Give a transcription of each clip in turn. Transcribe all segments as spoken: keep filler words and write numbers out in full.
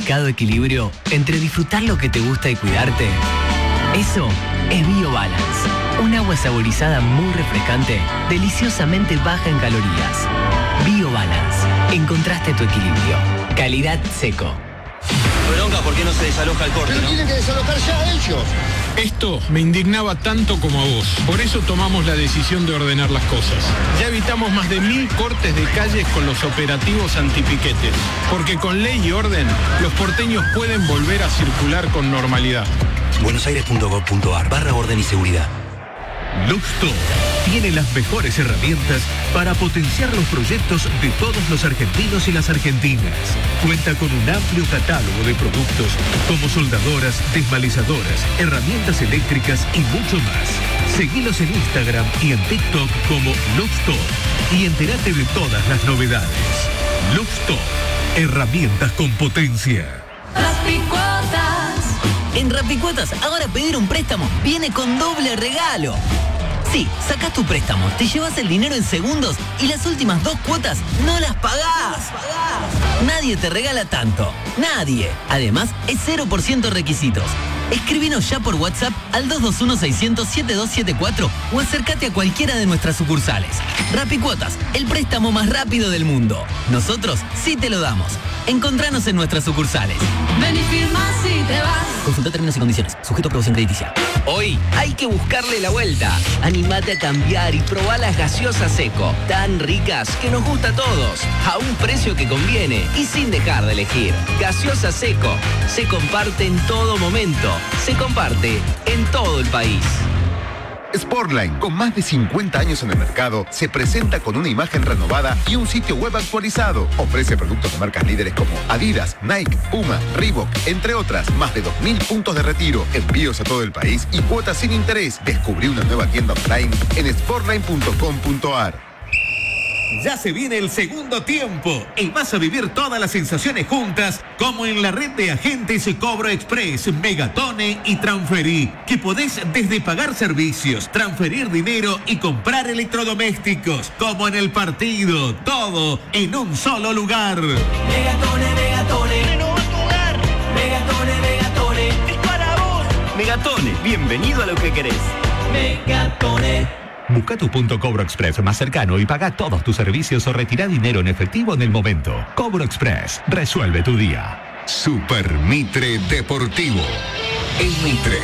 delicado equilibrio entre disfrutar lo que te gusta y cuidarte. Eso es BioBalance, un agua saborizada muy refrescante, deliciosamente baja en calorías. BioBalance, encontraste tu equilibrio. Calidad Seco. Bronca, ¿por qué no se desaloja el corte, Pero no? tienen que desalojar ya ellos. Esto me indignaba tanto como a vos. Por eso tomamos la decisión de ordenar las cosas. Ya evitamos más de mil cortes de calles con los operativos antipiquetes. Porque con ley y orden, los porteños pueden volver a circular con normalidad. buenosaires.gov.ar barra orden y seguridad. Luxtor tiene las mejores herramientas para potenciar los proyectos de todos los argentinos y las argentinas. Cuenta con un amplio catálogo de productos como soldadoras, desmalizadoras, herramientas eléctricas y mucho más. Seguilos en Instagram y en TikTok como Luxtor y entérate de todas las novedades. Luxtor, herramientas con potencia. Rapicuotas. En Rapicuotas, ahora pedir un préstamo viene con doble regalo. Sí, sacás tu préstamo, te llevas el dinero en segundos y las últimas dos cuotas no las pagás. Nadie te regala tanto. Nadie. Además, es cero por ciento requisitos. Escríbenos ya por WhatsApp al dos dos uno, seis cero cero, siete dos siete cuatro o acércate a cualquiera de nuestras sucursales. Rapicuotas, el préstamo más rápido del mundo. Nosotros sí te lo damos. Encontranos en nuestras sucursales. Ven y firma si te vas. Consulta términos y condiciones. Sujeto a aprobación crediticia. Hoy hay que buscarle la vuelta. Animate a cambiar y probá las gaseosas Seco. Tan ricas que nos gusta a todos. A un precio que conviene y sin dejar de elegir. Gaseosa Seco. Se comparte en todo momento. Se comparte en todo el país. Sportline, con más de cincuenta años en el mercado, se presenta con una imagen renovada y un sitio web actualizado. Ofrece productos de marcas líderes como Adidas, Nike, Puma, Reebok, entre otras. Más de dos mil puntos de retiro, envíos a todo el país y cuotas sin interés. Descubrí una nueva tienda online en sportline punto com punto ar. Ya se viene el segundo tiempo y vas a vivir todas las sensaciones juntas como en la red de agentes Cobro Express, Megatone y Transferí, que podés desde pagar servicios, transferir dinero y comprar electrodomésticos, como en el partido, todo en un solo lugar. Megatone, Megatone, renová tu hogar. Megatone, Megatone, es para vos. Megatone, bienvenido a lo que querés. Megatone. Busca tu punto Cobro Express más cercano y paga todos tus servicios o retira dinero en efectivo en el momento. Cobro Express, resuelve tu día. Super Mitre Deportivo. El Mitre.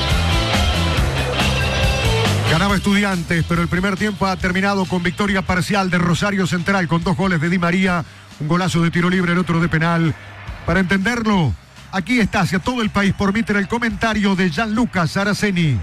Ganaba Estudiantes, pero el primer tiempo ha terminado con victoria parcial de Rosario Central, con dos goles de Di María, un golazo de tiro libre, el otro de penal. Para entenderlo, aquí está hacia todo el país por Mitre el comentario de Gianluca Saraceni.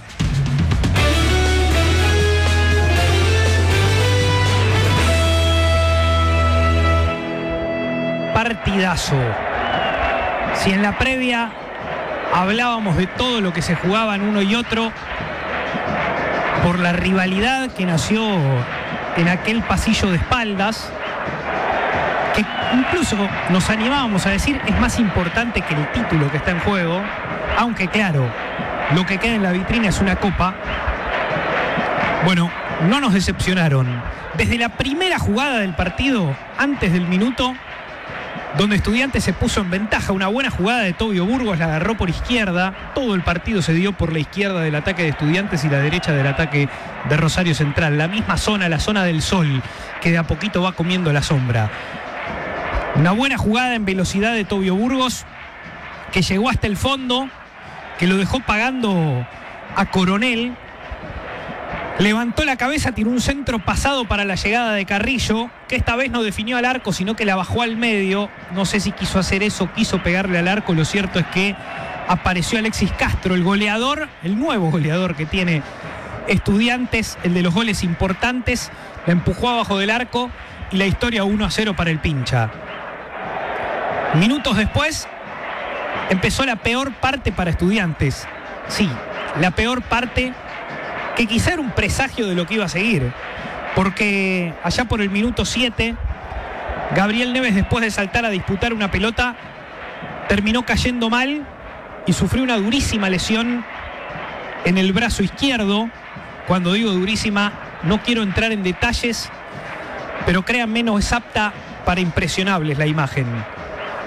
Partidazo. Si en la previa hablábamos de todo lo que se jugaban uno y otro, por la rivalidad que nació en aquel pasillo de espaldas, que incluso nos animábamos a decir es más importante que el título que está en juego, aunque claro, lo que queda en la vitrina es una copa. Bueno, no nos decepcionaron. Desde la primera jugada del partido, antes del minuto, donde Estudiantes se puso en ventaja, una buena jugada de Tobio Burgos, la agarró por izquierda, todo el partido se dio por la izquierda del ataque de Estudiantes y la derecha del ataque de Rosario Central, la misma zona, la zona del sol, que de a poquito va comiendo la sombra. Una buena jugada en velocidad de Tobio Burgos, que llegó hasta el fondo, que lo dejó pagando a Coronel, levantó la cabeza, tiró un centro pasado para la llegada de Carrillo, que esta vez no definió al arco, sino que la bajó al medio. No sé si quiso hacer eso, quiso pegarle al arco. Lo cierto es que apareció Alexis Castro, el goleador, el nuevo goleador que tiene Estudiantes, el de los goles importantes. La empujó abajo del arco y la historia uno a cero para el Pincha. Minutos después empezó la peor parte para Estudiantes. Sí, la peor parte, que quizá era un presagio de lo que iba a seguir, porque allá por el minuto siete, Gabriel Neves, después de saltar a disputar una pelota, terminó cayendo mal y sufrió una durísima lesión en el brazo izquierdo. Cuando digo durísima, no quiero entrar en detalles, pero créanme, no es apta para impresionables la imagen.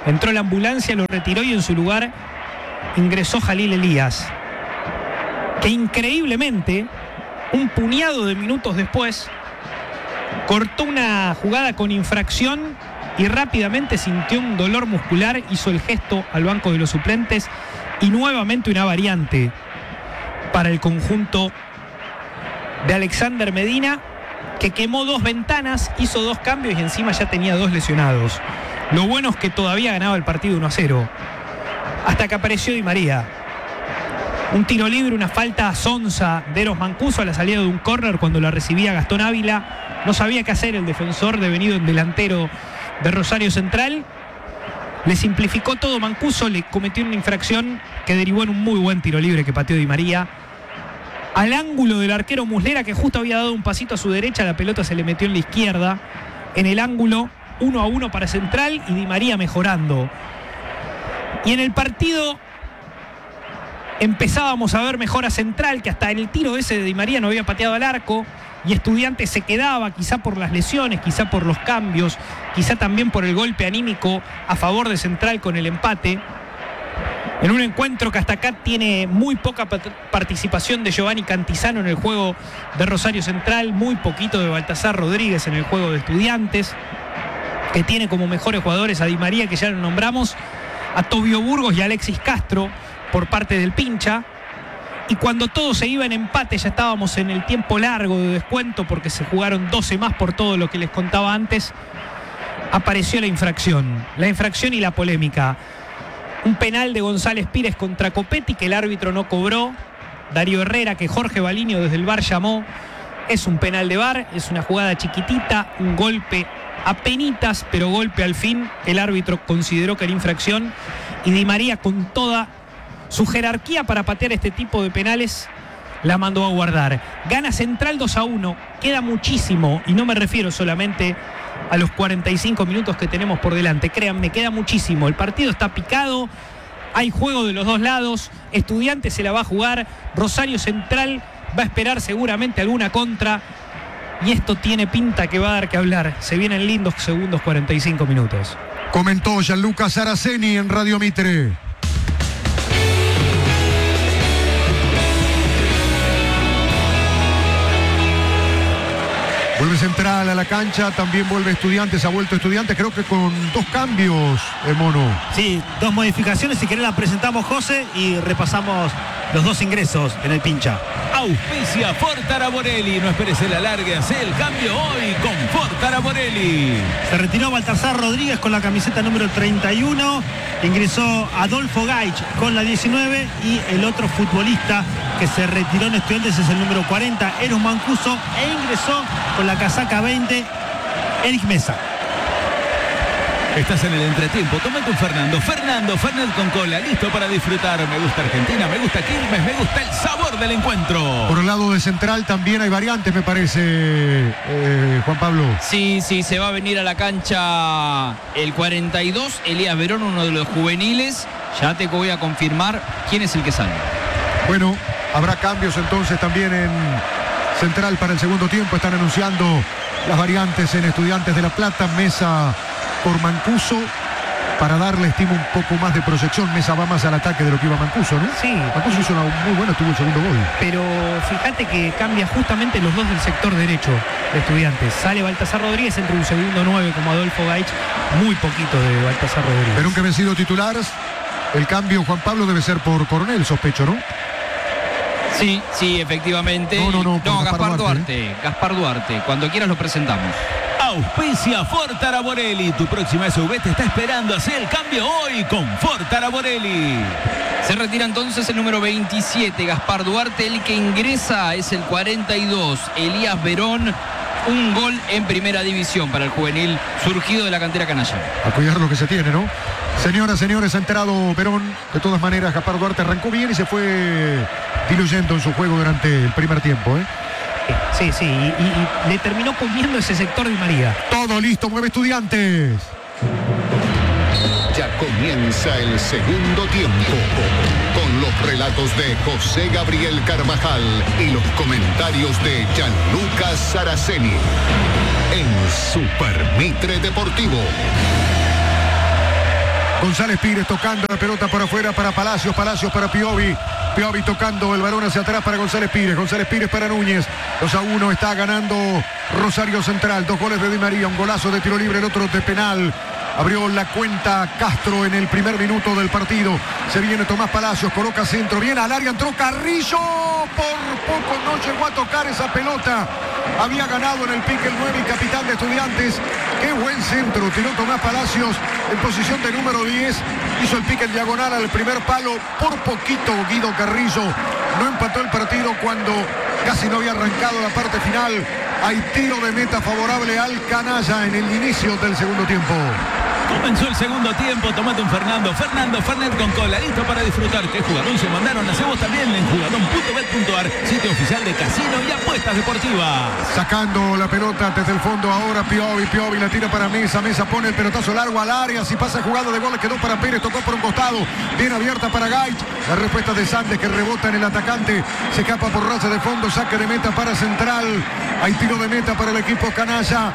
Entró la ambulancia, lo retiró y en su lugar ingresó Jalil Elías, que increíblemente, un puñado de minutos después, cortó una jugada con infracción y rápidamente sintió un dolor muscular, hizo el gesto al banco de los suplentes y nuevamente una variante para el conjunto de Alexander Medina, que quemó dos ventanas, hizo dos cambios y encima ya tenía dos lesionados. Lo bueno es que todavía ganaba el partido uno a cero, hasta que apareció Di María. Un tiro libre, una falta sonsa de Eros Mancuso a la salida de un córner cuando la recibía Gastón Ávila. No sabía qué hacer el defensor devenido en delantero de Rosario Central. Le simplificó todo Mancuso, le cometió una infracción que derivó en un muy buen tiro libre que pateó Di María al ángulo del arquero Muslera, que justo había dado un pasito a su derecha. La pelota se le metió en la izquierda, en el ángulo, uno a uno para Central y Di María mejorando. Y en el partido empezábamos a ver mejor a Central, que hasta en el tiro ese de Di María no había pateado al arco, y Estudiantes se quedaba, quizá por las lesiones, quizá por los cambios, quizá también por el golpe anímico a favor de Central con el empate. En un encuentro que hasta acá tiene muy poca participación de Giovanni Cantizano en el juego de Rosario Central, muy poquito de Baltasar Rodríguez en el juego de Estudiantes, que tiene como mejores jugadores a Di María, que ya lo nombramos, a Tobio Burgos y a Alexis Castro por parte del Pincha. Y cuando todo se iba en empate, ya estábamos en el tiempo largo de descuento porque se jugaron doce más por todo lo que les contaba antes, apareció la infracción, la infracción y la polémica. Un penal de González Pires contra Copetti que el árbitro no cobró. Darío Herrera, que Jorge Baliño desde el V A R llamó. Es un penal de V A R, es una jugada chiquitita, un golpe apenitas, pero golpe al fin. El árbitro consideró que era infracción y Di María, con toda su jerarquía para patear este tipo de penales, la mandó a guardar. Gana Central dos a uno, queda muchísimo, y no me refiero solamente a los cuarenta y cinco minutos que tenemos por delante, créanme, queda muchísimo. El partido está picado, hay juego de los dos lados, Estudiantes se la va a jugar, Rosario Central va a esperar seguramente alguna contra, y esto tiene pinta que va a dar que hablar. Se vienen lindos segundos cuarenta y cinco minutos. Comentó Gianluca Saraceni en Radio Mitre. Vuelve Central a la cancha, también vuelve Estudiantes, ha vuelto Estudiantes, creo que con dos cambios, eh, Mono. Sí, dos modificaciones, si querés las presentamos, José, y repasamos los dos ingresos en el Pincha. Auspicia Ford Araborelli, no esperes el alargue, hace el cambio hoy con Ford Araborelli. Se retiró Baltasar Rodríguez con la camiseta número treinta y uno, ingresó Adolfo Gaich con la diecinueve y el otro futbolista que se retiró en Estudiantes es el número cuarenta, Eros Mancuso, e ingresó con la casaca veinte, Eric Mesa. Estás en el entretiempo, toma con Fernando. Fernando, Fernet con cola, listo para disfrutar. Me gusta Argentina, me gusta Quilmes, me gusta el sabor del encuentro. Por el lado de Central también hay variantes, me parece, eh, Juan Pablo. Sí, sí, se va a venir a la cancha el cuarenta y dos, Elías Verón, uno de los juveniles. Ya te voy a confirmar quién es el que sale. Bueno, habrá cambios entonces también en Central para el segundo tiempo. Están anunciando las variantes en Estudiantes de La Plata. Mesa por Mancuso, para darle, estimo, un poco más de proyección. Mesa va más al ataque de lo que iba Mancuso, ¿no? Sí. Mancuso hizo una muy buena, tuvo el segundo gol. Pero fíjate que cambia justamente los dos del sector derecho de Estudiantes. Sale Baltasar Rodríguez, entre un segundo nueve como Adolfo Gaich. Muy poquito de Baltasar Rodríguez. Pero aunque vencido titular, el cambio, Juan Pablo, debe ser por Coronel, sospecho, ¿no? Sí, sí, efectivamente. No, no, no, no Gaspar, Gaspar Duarte. Duarte, ¿eh? Gaspar Duarte. Cuando quieras lo presentamos. Auspicia Ford Araborelli, tu próxima S U V te está esperando. Hacer el cambio hoy con Ford Araborelli. Se retira entonces el número veintisiete, Gaspar Duarte. El que ingresa es el cuarenta y dos, Elías Verón. Un gol en primera división para el juvenil surgido de la cantera canalla. A cuidar lo que se tiene, ¿no? Señoras, señores, ha enterado Verón. De todas maneras, Gaspar Duarte arrancó bien y se fue diluyendo en su juego durante el primer tiempo, ¿eh? Sí, sí, y, y, y le terminó comiendo ese sector de María. Todo listo, mueve Estudiantes. Ya comienza el segundo tiempo, con los relatos de José Gabriel Carvajal y los comentarios de Gianluca Saraceni en Super Mitre Deportivo. González Pires tocando la pelota por afuera para Palacios, Palacios para Piovi. Piovi tocando el balón hacia atrás para González Pires. González Pires para Núñez. dos a uno está ganando Rosario Central. Dos goles de Di María, un golazo de tiro libre, el otro de penal. Abrió la cuenta Castro en el primer minuto del partido. Se viene Tomás Palacios, coloca centro, viene al área, entró Carrillo. Por poco no llegó a tocar esa pelota. Había ganado en el pique el nueve y capitán de Estudiantes. Qué buen centro tiró Tomás Palacios en posición de número diez. Hizo el pique en diagonal al primer palo. Por poquito Guido Carrillo no empató el partido cuando casi no había arrancado la parte final. Hay tiro de meta favorable al Canalla en el inicio del segundo tiempo. Comenzó el segundo tiempo, tomate un Fernando. Fernando Fernet con cola, listo para disfrutar. ¿Qué jugadón se mandaron? Hacemos también en jugadón punto bet punto ar, sitio oficial de casino y apuestas deportivas. Sacando la pelota desde el fondo ahora Piovi, Piovi la tira para Mesa, Mesa pone el pelotazo largo al área, si pasa jugada de gol quedó para Pérez, tocó por un costado, bien abierta para Gaich. La respuesta de Sandes que rebota en el atacante, se escapa por raza de fondo, saque de meta para Central. Hay tiro de meta para el equipo Canalla,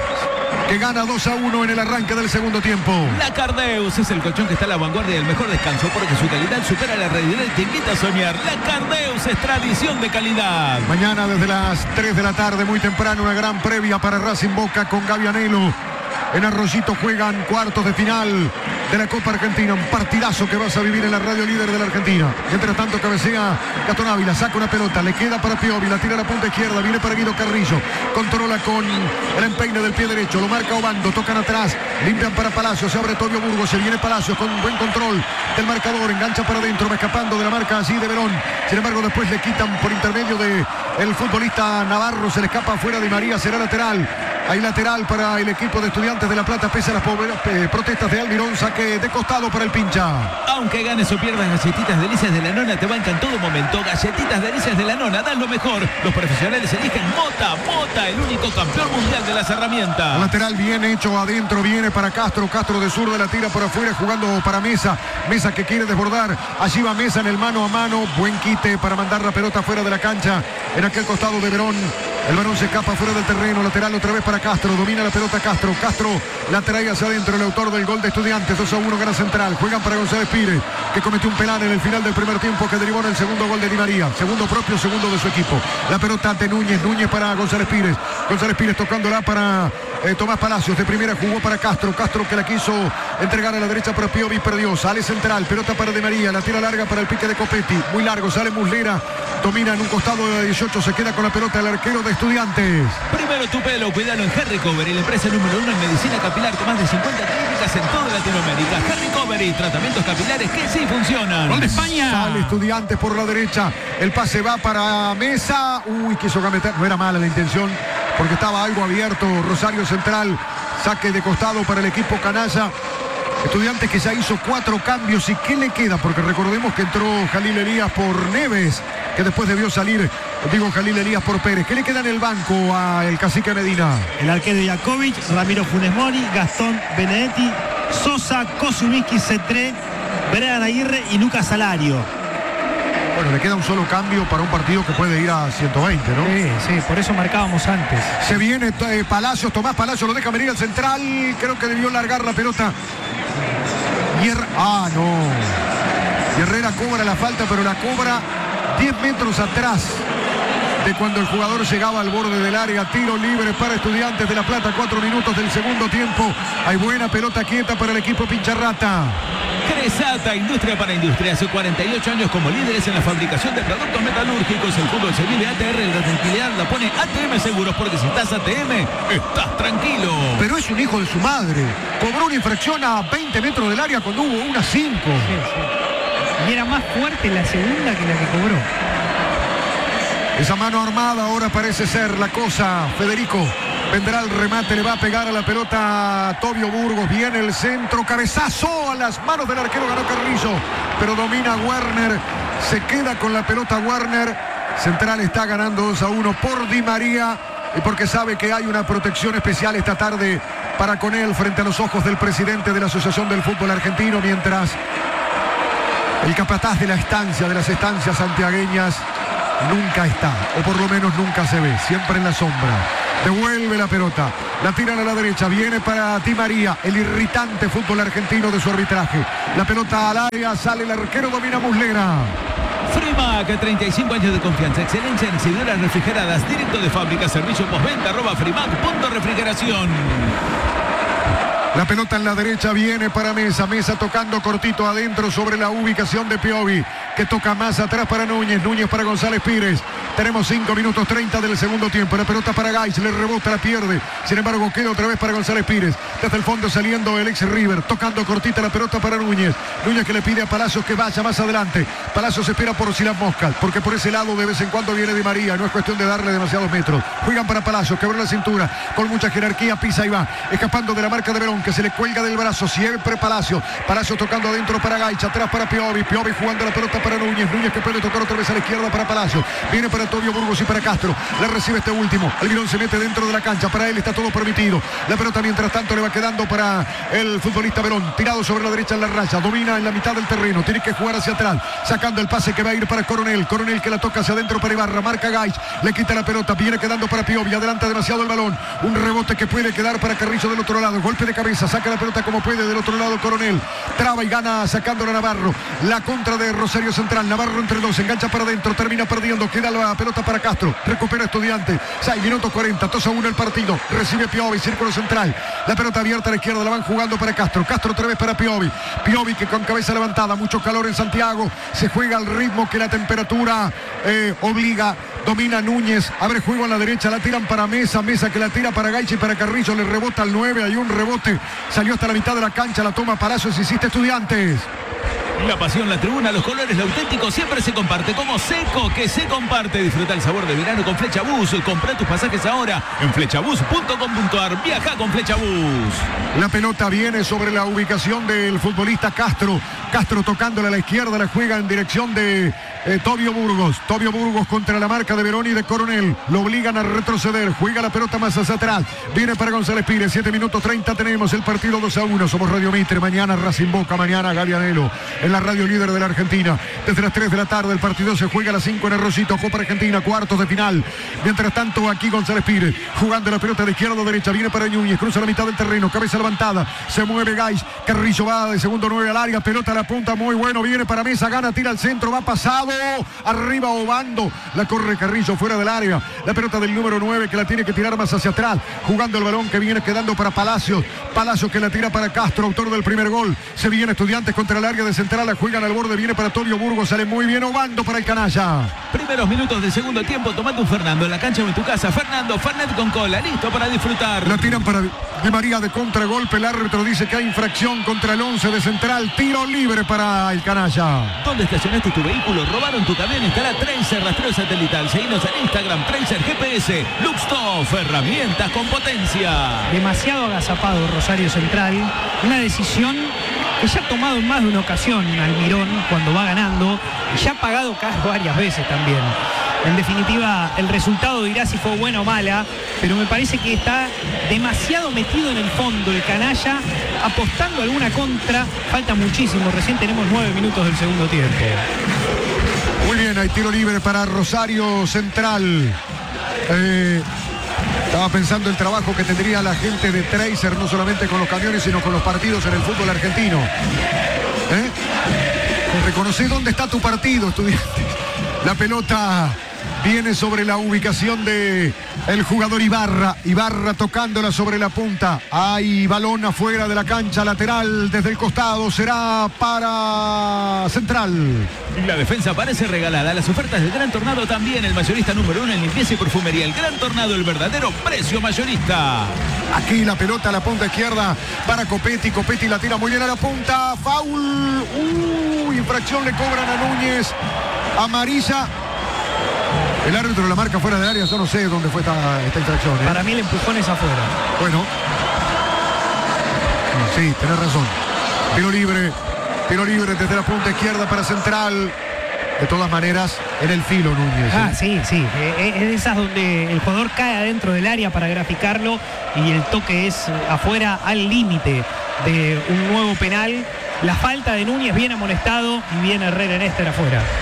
que gana dos a uno en el arranque del segundo tiempo. La Cardeus es el colchón que está a la vanguardia del mejor descanso porque su calidad supera la realidad y te invita a soñar. La Cardeus es tradición de calidad. Mañana desde las tres de la tarde, muy temprano, una gran previa para Racing Boca con Gavianelo. En Arroyito juegan cuartos de final de la Copa Argentina. Un partidazo que vas a vivir en la radio líder de la Argentina. Mientras tanto cabecea Gastón Ávila, saca una pelota, le queda para Piovi, la tira a la punta izquierda, viene para Guido Carrillo, controla con el empeine del pie derecho, lo marca Obando, tocan atrás, limpian para Palacios, se abre Tobio Burgos, se viene Palacios con buen control del marcador, engancha para adentro, va escapando de la marca así de Verón. Sin embargo después le quitan por intermedio de el futbolista Navarro, se le escapa afuera de María, será lateral. Hay lateral para el equipo de Estudiantes de La Plata, pese a las eh, protestas de Almirón, saque de costado para el pincha. Aunque ganes o pierdas, Galletitas Delicias de la Nona te bancan en todo momento. Galletitas Delicias de la Nona, dan lo mejor. Los profesionales eligen Mota, Mota, el único campeón mundial de las herramientas. Lateral bien hecho adentro, viene para Castro, Castro de zurda la tira por afuera, jugando para Mesa, Mesa que quiere desbordar, allí va Mesa en el mano a mano, buen quite para mandar la pelota fuera de la cancha, en aquel costado de Verón. El balón se escapa fuera del terreno, lateral otra vez para Castro, domina la pelota Castro, Castro la trae hacia adentro, el autor del gol de Estudiantes, dos a uno gana Central, juegan para González Pires, que cometió un penal en el final del primer tiempo que derivó en el segundo gol de Di María, segundo propio, segundo de su equipo. La pelota de Núñez, Núñez para González Pires, González Pires tocándola para eh, Tomás Palacios, de primera jugó para Castro, Castro que la quiso entregar a la derecha para Piovi, perdió, sale Central, pelota para Di María, la tira larga para el pique de Copetti, muy largo, sale Muslera, domina en un costado de dieciocho, se queda con la pelota el arquero de Estudiantes. Primero tu pelo, cuidalo en Hair Recovery, la empresa número uno en medicina capilar con más de cincuenta clínicas en toda Latinoamérica. Hair Recovery, tratamientos capilares que sí funcionan. ¡Gol de España! Sale Estudiantes por la derecha, el pase va para Mesa, uy, quiso gambetear, no era mala la intención, porque estaba algo abierto, Rosario Central, saque de costado para el equipo Canalla. Estudiantes que ya hizo cuatro cambios, ¿y qué le queda? Porque recordemos que entró Jalil Elías por Neves, que después debió salir, digo Jalil Elías por Pérez. ¿Qué le queda en el banco al cacique Medina? El arquero Jakovic, Ramiro Funes Mori, Gastón Benedetti, Sosa, Kosumiski, Cetré, Brian Aguirre y Lucas Salario. Bueno, le queda un solo cambio para un partido que puede ir a ciento veinte, ¿no? Sí, sí, por eso marcábamos antes. Se viene eh, Palacios, Tomás Palacios lo deja venir al central, creo que debió largar la pelota. Hier... Ah, no. Y Herrera cobra la falta, pero la cobra diez metros atrás de cuando el jugador llegaba al borde del área. Tiro libre para Estudiantes de La Plata, cuatro minutos del segundo tiempo. Hay buena pelota quieta para el equipo Pincharrata. Cresata, industria para industria, hace cuarenta y ocho años como líderes en la fabricación de productos metalúrgicos. El fútbol se vive A T R, la tranquilidad la pone A T M Seguros, porque si estás A T M, estás tranquilo. Pero es un hijo de su madre. Cobró una infracción a veinte metros del área cuando hubo una cinco. Sí, sí. Y era más fuerte la segunda que la que cobró. Esa mano armada ahora parece ser la cosa. Federico vendrá el remate, le va a pegar a la pelota Tobio Burgos, viene el centro, cabezazo a las manos del arquero, ganó Carrillo, pero domina Werner, se queda con la pelota Werner. Central está ganando dos a uno por Di María y porque sabe que hay una protección especial esta tarde para con él frente a los ojos del presidente de la Asociación del Fútbol Argentino, mientras el capataz de la estancia, de las estancias santiagueñas, nunca está, o por lo menos nunca se ve, siempre en la sombra. Devuelve la pelota. La tiran a la derecha. Viene para Di María. El irritante fútbol argentino de su arbitraje. La pelota al área. Sale el arquero. Domina Muslera. Frimac, treinta y cinco años de confianza, excelencia en exhibidoras refrigeradas, directo de fábrica, servicio postventa, arroba Frimac, punto refrigeración. La pelota en la derecha viene para Mesa. Mesa tocando cortito adentro sobre la ubicación de Piovi, que toca más atrás para Núñez. Núñez para González Pires. Tenemos cinco minutos treinta del segundo tiempo. La pelota para Gaich, le rebota, la pierde. Sin embargo, queda otra vez para González Pires. Desde el fondo saliendo el ex River. Tocando cortita la pelota para Núñez. Núñez que le pide a Palacios que vaya más adelante. Palacios espera por si las moscas, porque por ese lado de vez en cuando viene Di María. No es cuestión de darle demasiados metros. Juegan para Palacios, que abre la cintura. Con mucha jerarquía pisa y va. Escapando de la marca de Verón, que se le cuelga del brazo. Siempre Palacios. Palacios tocando adentro para Gaich. Atrás para Piovi. Piovi jugando la pelota para Núñez. Núñez que puede tocar otra vez a la izquierda para Palacios. Viene para Tobio Burgos y para Castro. La recibe este último. Almirón se mete dentro de la cancha. Para él está todo permitido. La pelota mientras tanto le va quedando para el futbolista Verón. Tirado sobre la derecha en la raya. Domina en la mitad del terreno. Tiene que jugar hacia atrás. Sacando el pase que va a ir para Coronel. Coronel que la toca hacia adentro para Ibarra. Marca Gaich. Le quita la pelota. Viene quedando para Piovi. Adelanta demasiado el balón. Un rebote que puede quedar para Carrillo del otro lado. Golpe de cabeza. Saca la pelota como puede del otro lado Coronel. Traba y gana sacándole a Navarro. La contra de Rosario Central. Navarro entre dos. Engancha para adentro. Termina perdiendo. Queda la pelota para Castro. Recupera Estudiante. seis minutos cuarenta. dos a uno el partido. Recibe Piovi. Círculo central. La pelota abierta a la izquierda. La van jugando para Castro. Castro otra vez para Piovi. Piovi que con cabeza levantada. Mucho calor en Santiago. Se juega al ritmo que la temperatura eh, obliga. Domina Núñez. Abre juego a la derecha. La tiran para Mesa. Mesa que la tira para Gaich y para Carrillo. Le rebota al nueve. Hay un rebote. Salió hasta la mitad de la cancha. La toma Palacios. Insiste Estudiantes. La pasión, la tribuna, los colores, lo auténtico siempre se comparte. Como Seco, que se comparte. Disfruta el sabor de verano con Flechabús. Compra tus pasajes ahora en flechabús punto com punto ar. Viaja con Flechabús. La pelota viene sobre la ubicación del futbolista Castro. Castro tocándole a la izquierda. La juega en dirección de eh, Tobio Burgos. Tobio Burgos contra la marca de Verón y de Coronel. Lo obligan a retroceder. Juega la pelota más hacia atrás. Viene para González Pires. siete minutos treinta tenemos el partido dos a uno. Somos Radio Mitre. Mañana Racing Boca. Mañana Gavianelo. En la radio líder de la Argentina. Desde las tres de la tarde el partido se juega a las cinco en el Rosito. Copa Argentina, cuartos de final. Mientras tanto aquí González Pires jugando la pelota de izquierda a derecha. Viene para Núñez, cruza la mitad del terreno, cabeza levantada, se mueve Gaich. Carrillo va de segundo nueve al área, pelota a la punta, muy bueno, viene para Mesa, gana, tira al centro, va pasado, arriba Obando, la corre Carrillo fuera del área. La pelota del número nueve que la tiene que tirar más hacia atrás, jugando el balón que viene quedando para Palacios. Palacios que la tira para Castro, autor del primer gol. Se viene Estudiantes contra el área de central, la juegan al borde, viene para Tobio Burgos, sale muy bien Obando para el canalla. Primeros minutos del segundo tiempo, tomando un Fernando en la cancha o en tu casa. Fernando, Fernet con cola, listo para disfrutar. La tiran para Di María de contragolpe, el árbitro dice que hay infracción contra el once de central, tiro libre para el canalla. ¿Dónde estacionaste tu vehículo? ¿Robaron tu camión? Estará Tracer rastreo satelital. Seguinos en Instagram, Tracer G P S. Luxtoff, herramientas con potencia. Demasiado agazapado Rosario Central. Una decisión que ya ha tomado en más de una ocasión Almirón cuando va ganando y ya ha pagado caro varias veces también. En definitiva, el resultado dirá si fue buena o mala, pero me parece que está demasiado metido en el fondo el canalla, apostando a alguna contra. Falta muchísimo, recién tenemos nueve minutos del segundo tiempo. Muy bien, hay tiro libre para Rosario Central. Eh, estaba pensando el trabajo que tendría la gente de Tracer, no solamente con los camiones, sino con los partidos en el fútbol argentino. ¿Eh? Reconocí dónde está tu partido, estudiante. La pelota viene sobre la ubicación de el jugador Ibarra. Ibarra tocándola sobre la punta. Hay balón afuera de la cancha, lateral desde el costado. Será para Central. La defensa parece regalada. Las ofertas del Gran Tornado también. El mayorista número uno en limpieza y perfumería. El Gran Tornado, el verdadero precio mayorista. Aquí la pelota a la punta izquierda para Copetti. Copetti la tira muy bien a la punta. Foul. Uh, infracción le cobran a Núñez. Amarilla. El árbitro la marca fuera del área. Yo no sé dónde fue esta, esta infracción. ¿eh? Para mí el empujón es afuera. Bueno. Sí, tenés razón. Tiro libre. Tiro libre desde la punta izquierda para Central. De todas maneras, en el filo Núñez. Ah, sí, sí. Es de esas donde el jugador cae adentro del área para graficarlo y el toque es afuera al límite de un nuevo penal. La falta de Núñez, bien amonestado, y bien Herrera en este era afuera.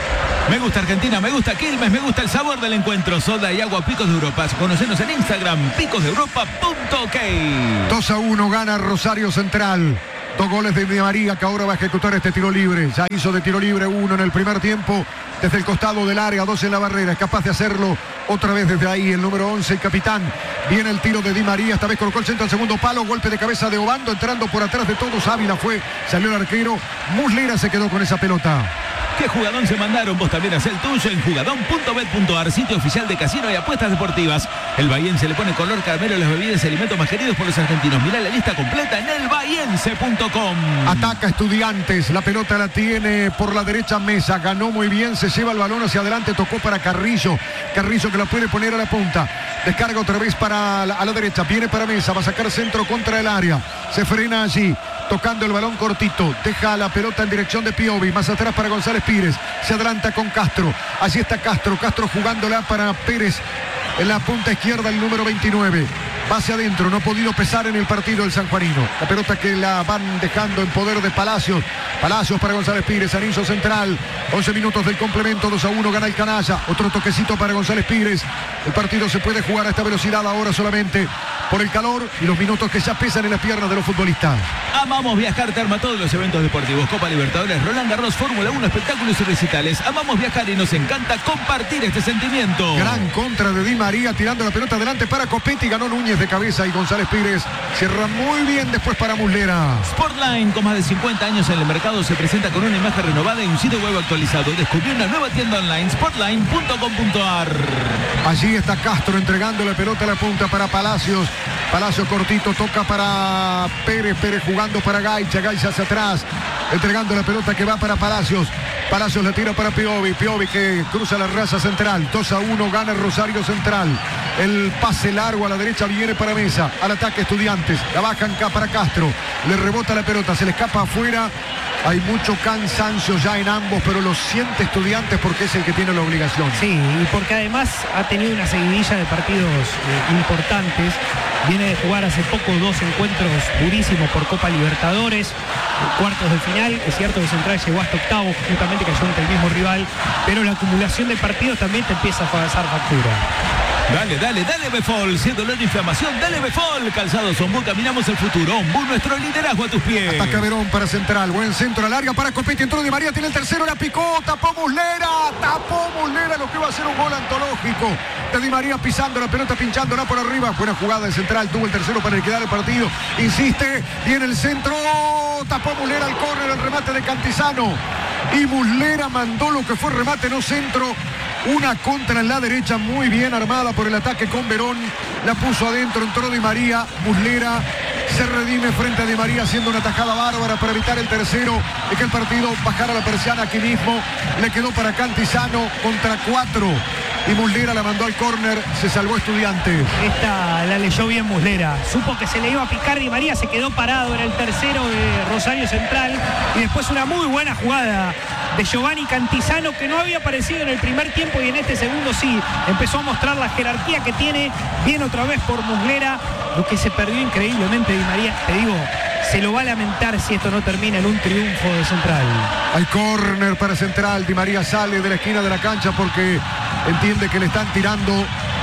Me gusta Argentina, me gusta Quilmes, me gusta el sabor del encuentro. Soda y agua Picos de Europa. Conocenos en Instagram, picos de europa punto ok. dos a uno gana Rosario Central. Dos goles de Di María, que ahora va a ejecutar este tiro libre. Ya hizo de tiro libre uno en el primer tiempo, desde el costado del área, dos en la barrera. Es capaz de hacerlo otra vez desde ahí, el número once, el capitán. Viene el tiro de Di María, esta vez colocó el centro al segundo palo. Golpe de cabeza de Obando, entrando por atrás de todos. Ávila fue, salió el arquero. Muslera se quedó con esa pelota. ¿Qué jugadón se mandaron? Vos también haz el tuyo en jugadón punto bet punto ar, sitio oficial de casino y apuestas deportivas. El bahiense le pone color caramelo a las bebidas y alimentos más queridos por los argentinos. Mirá la lista completa en el bahiense punto com. Ataca Estudiantes, la pelota la tiene por la derecha Mesa, ganó muy bien, se lleva el balón hacia adelante, tocó para Carrillo. Carrillo que la puede poner a la punta. Descarga otra vez para la, a la derecha, viene para Mesa, va a sacar centro contra el área. Se frena allí, tocando el balón cortito, deja la pelota en dirección de Piovi, más atrás para González Pires, se adelanta con Castro, allí está Castro, Castro jugándola para Pérez en la punta izquierda, el número veintinueve, va hacia adentro, no ha podido pesar en el partido el sanjuanino, la pelota que la van dejando en poder de Palacios, Palacios para González Pires, anillo central, once minutos del complemento, dos a uno gana el Canalla, otro toquecito para González Pires, el partido se puede jugar a esta velocidad ahora solamente por el calor y los minutos que ya pesan en las piernas de los futbolistas. Amamos viajar, te arma todos los eventos deportivos, Copa Libertadores, Roland Garros, Fórmula uno, espectáculos y recitales. Amamos viajar y nos encanta compartir este sentimiento. Gran contra de Di María, tirando la pelota adelante para Copetti, ganó Núñez de cabeza y González Pires cierra muy bien después para Muslera. Sportline, con más de cincuenta años en el mercado, se presenta con una imagen renovada y un sitio web actualizado. Descubrió una nueva tienda online, sportline punto com punto ar. Allí está Castro entregando la pelota a la punta para Palacios. Palacios cortito, toca para Pérez, Pérez jugando para Gaicha, Gaicha hacia atrás, entregando la pelota que va para Palacios. Palacios la tira para Piovi, Piovi que cruza la raza central, dos a uno gana Rosario Central. El pase largo a la derecha viene para Mesa, al ataque Estudiantes, la bajan acá para Castro, le rebota la pelota, se le escapa afuera. Hay mucho cansancio ya en ambos, pero lo siente Estudiantes porque es el que tiene la obligación. Sí, y porque además ha tenido una seguidilla de partidos eh, importantes. Viene de jugar hace poco dos encuentros durísimos por Copa Libertadores, cuartos de final. Es cierto que Central llegó hasta octavos, justamente cayó ante el mismo rival, pero la acumulación de partidos también te empieza a pasar factura. Dale, dale, dale Befol, si es dolor de inflamación, dale Befol. Calzados Ombú, caminamos el futuro. Ombú, nuestro liderazgo a tus pies. Ataca Verón para Central, buen centro al área para Copetti, entró Di María, tiene el tercero, la picó, tapó Muslera, tapó Muslera, lo que va a ser un gol antológico de Di María, pisando la pelota, pinchándola por arriba. Buena jugada de Central, tuvo el tercero para liquidar el partido, insiste, viene el centro, tapó Muslera al córner, el remate de Cantizano. Y Muslera mandó lo que fue remate, no centro. Una contra en la derecha muy bien armada por el ataque con Verón. La puso adentro, entró Di María. Muslera se redime frente a Di María haciendo una tajada bárbara para evitar el tercero y que el partido bajara la persiana aquí mismo. Le quedó para Cantizano contra cuatro. Y Muslera la mandó al córner, se salvó Estudiantes. Esta la leyó bien Muslera. Supo que se le iba a picar Di María, se quedó parado, era el tercero de Rosario Central. Y después una muy buena jugada de Giovanni Cantizano, que no había aparecido en el primer tiempo y en este segundo sí. Empezó a mostrar la jerarquía que tiene. Bien otra vez por Muslera. Lo que se perdió increíblemente Di María, te digo, se lo va a lamentar si esto no termina en un triunfo de Central. Hay córner para Central. Di María sale de la esquina de la cancha porque entiende que le están tirando.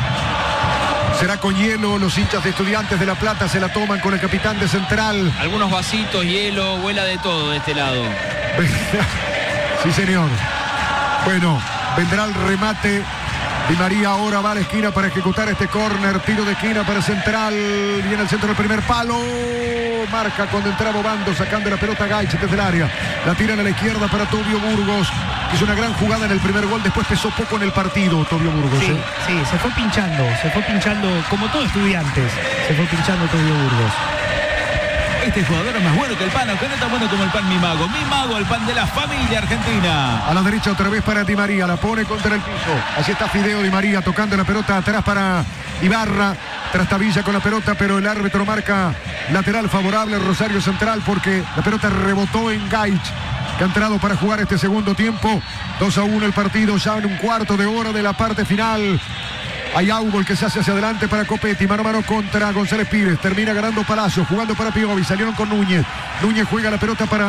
Será con hielo, los hinchas de Estudiantes de La Plata se la toman con el capitán de Central. Algunos vasitos, hielo, vuela de todo de este lado. Sí, señor. Bueno, vendrá el remate. Di María ahora va a la esquina para ejecutar este córner. Tiro de esquina para Central. Viene al centro del primer palo. Marca cuando entraba Obando, sacando la pelota a Gaiche desde el área. La tiran a la izquierda para Tobio Burgos. Hizo una gran jugada en el primer gol. Después pesó poco en el partido Tobio Burgos. Sí, ¿eh? sí, se fue pinchando. Se fue pinchando como todo Estudiantes. Se fue pinchando Tobio Burgos. Este jugador es más bueno que el pan, aunque no tan bueno como el pan Mi Mago. Mi Mago, el pan de la familia argentina. A la derecha otra vez para Di María, la pone contra el piso. Allí está Fideo Di María tocando la pelota atrás para Ibarra. Trastabilla con la pelota, pero el árbitro marca lateral favorable a Rosario Central porque la pelota rebotó en Gaich, que ha entrado para jugar este segundo tiempo. dos a uno el partido, ya en un cuarto de hora de la parte final. Hay Aubol que se hace hacia adelante para Copetti, mano a mano contra González Pires, termina ganando Palacio, jugando para Piovi, salieron con Núñez, Núñez juega la pelota para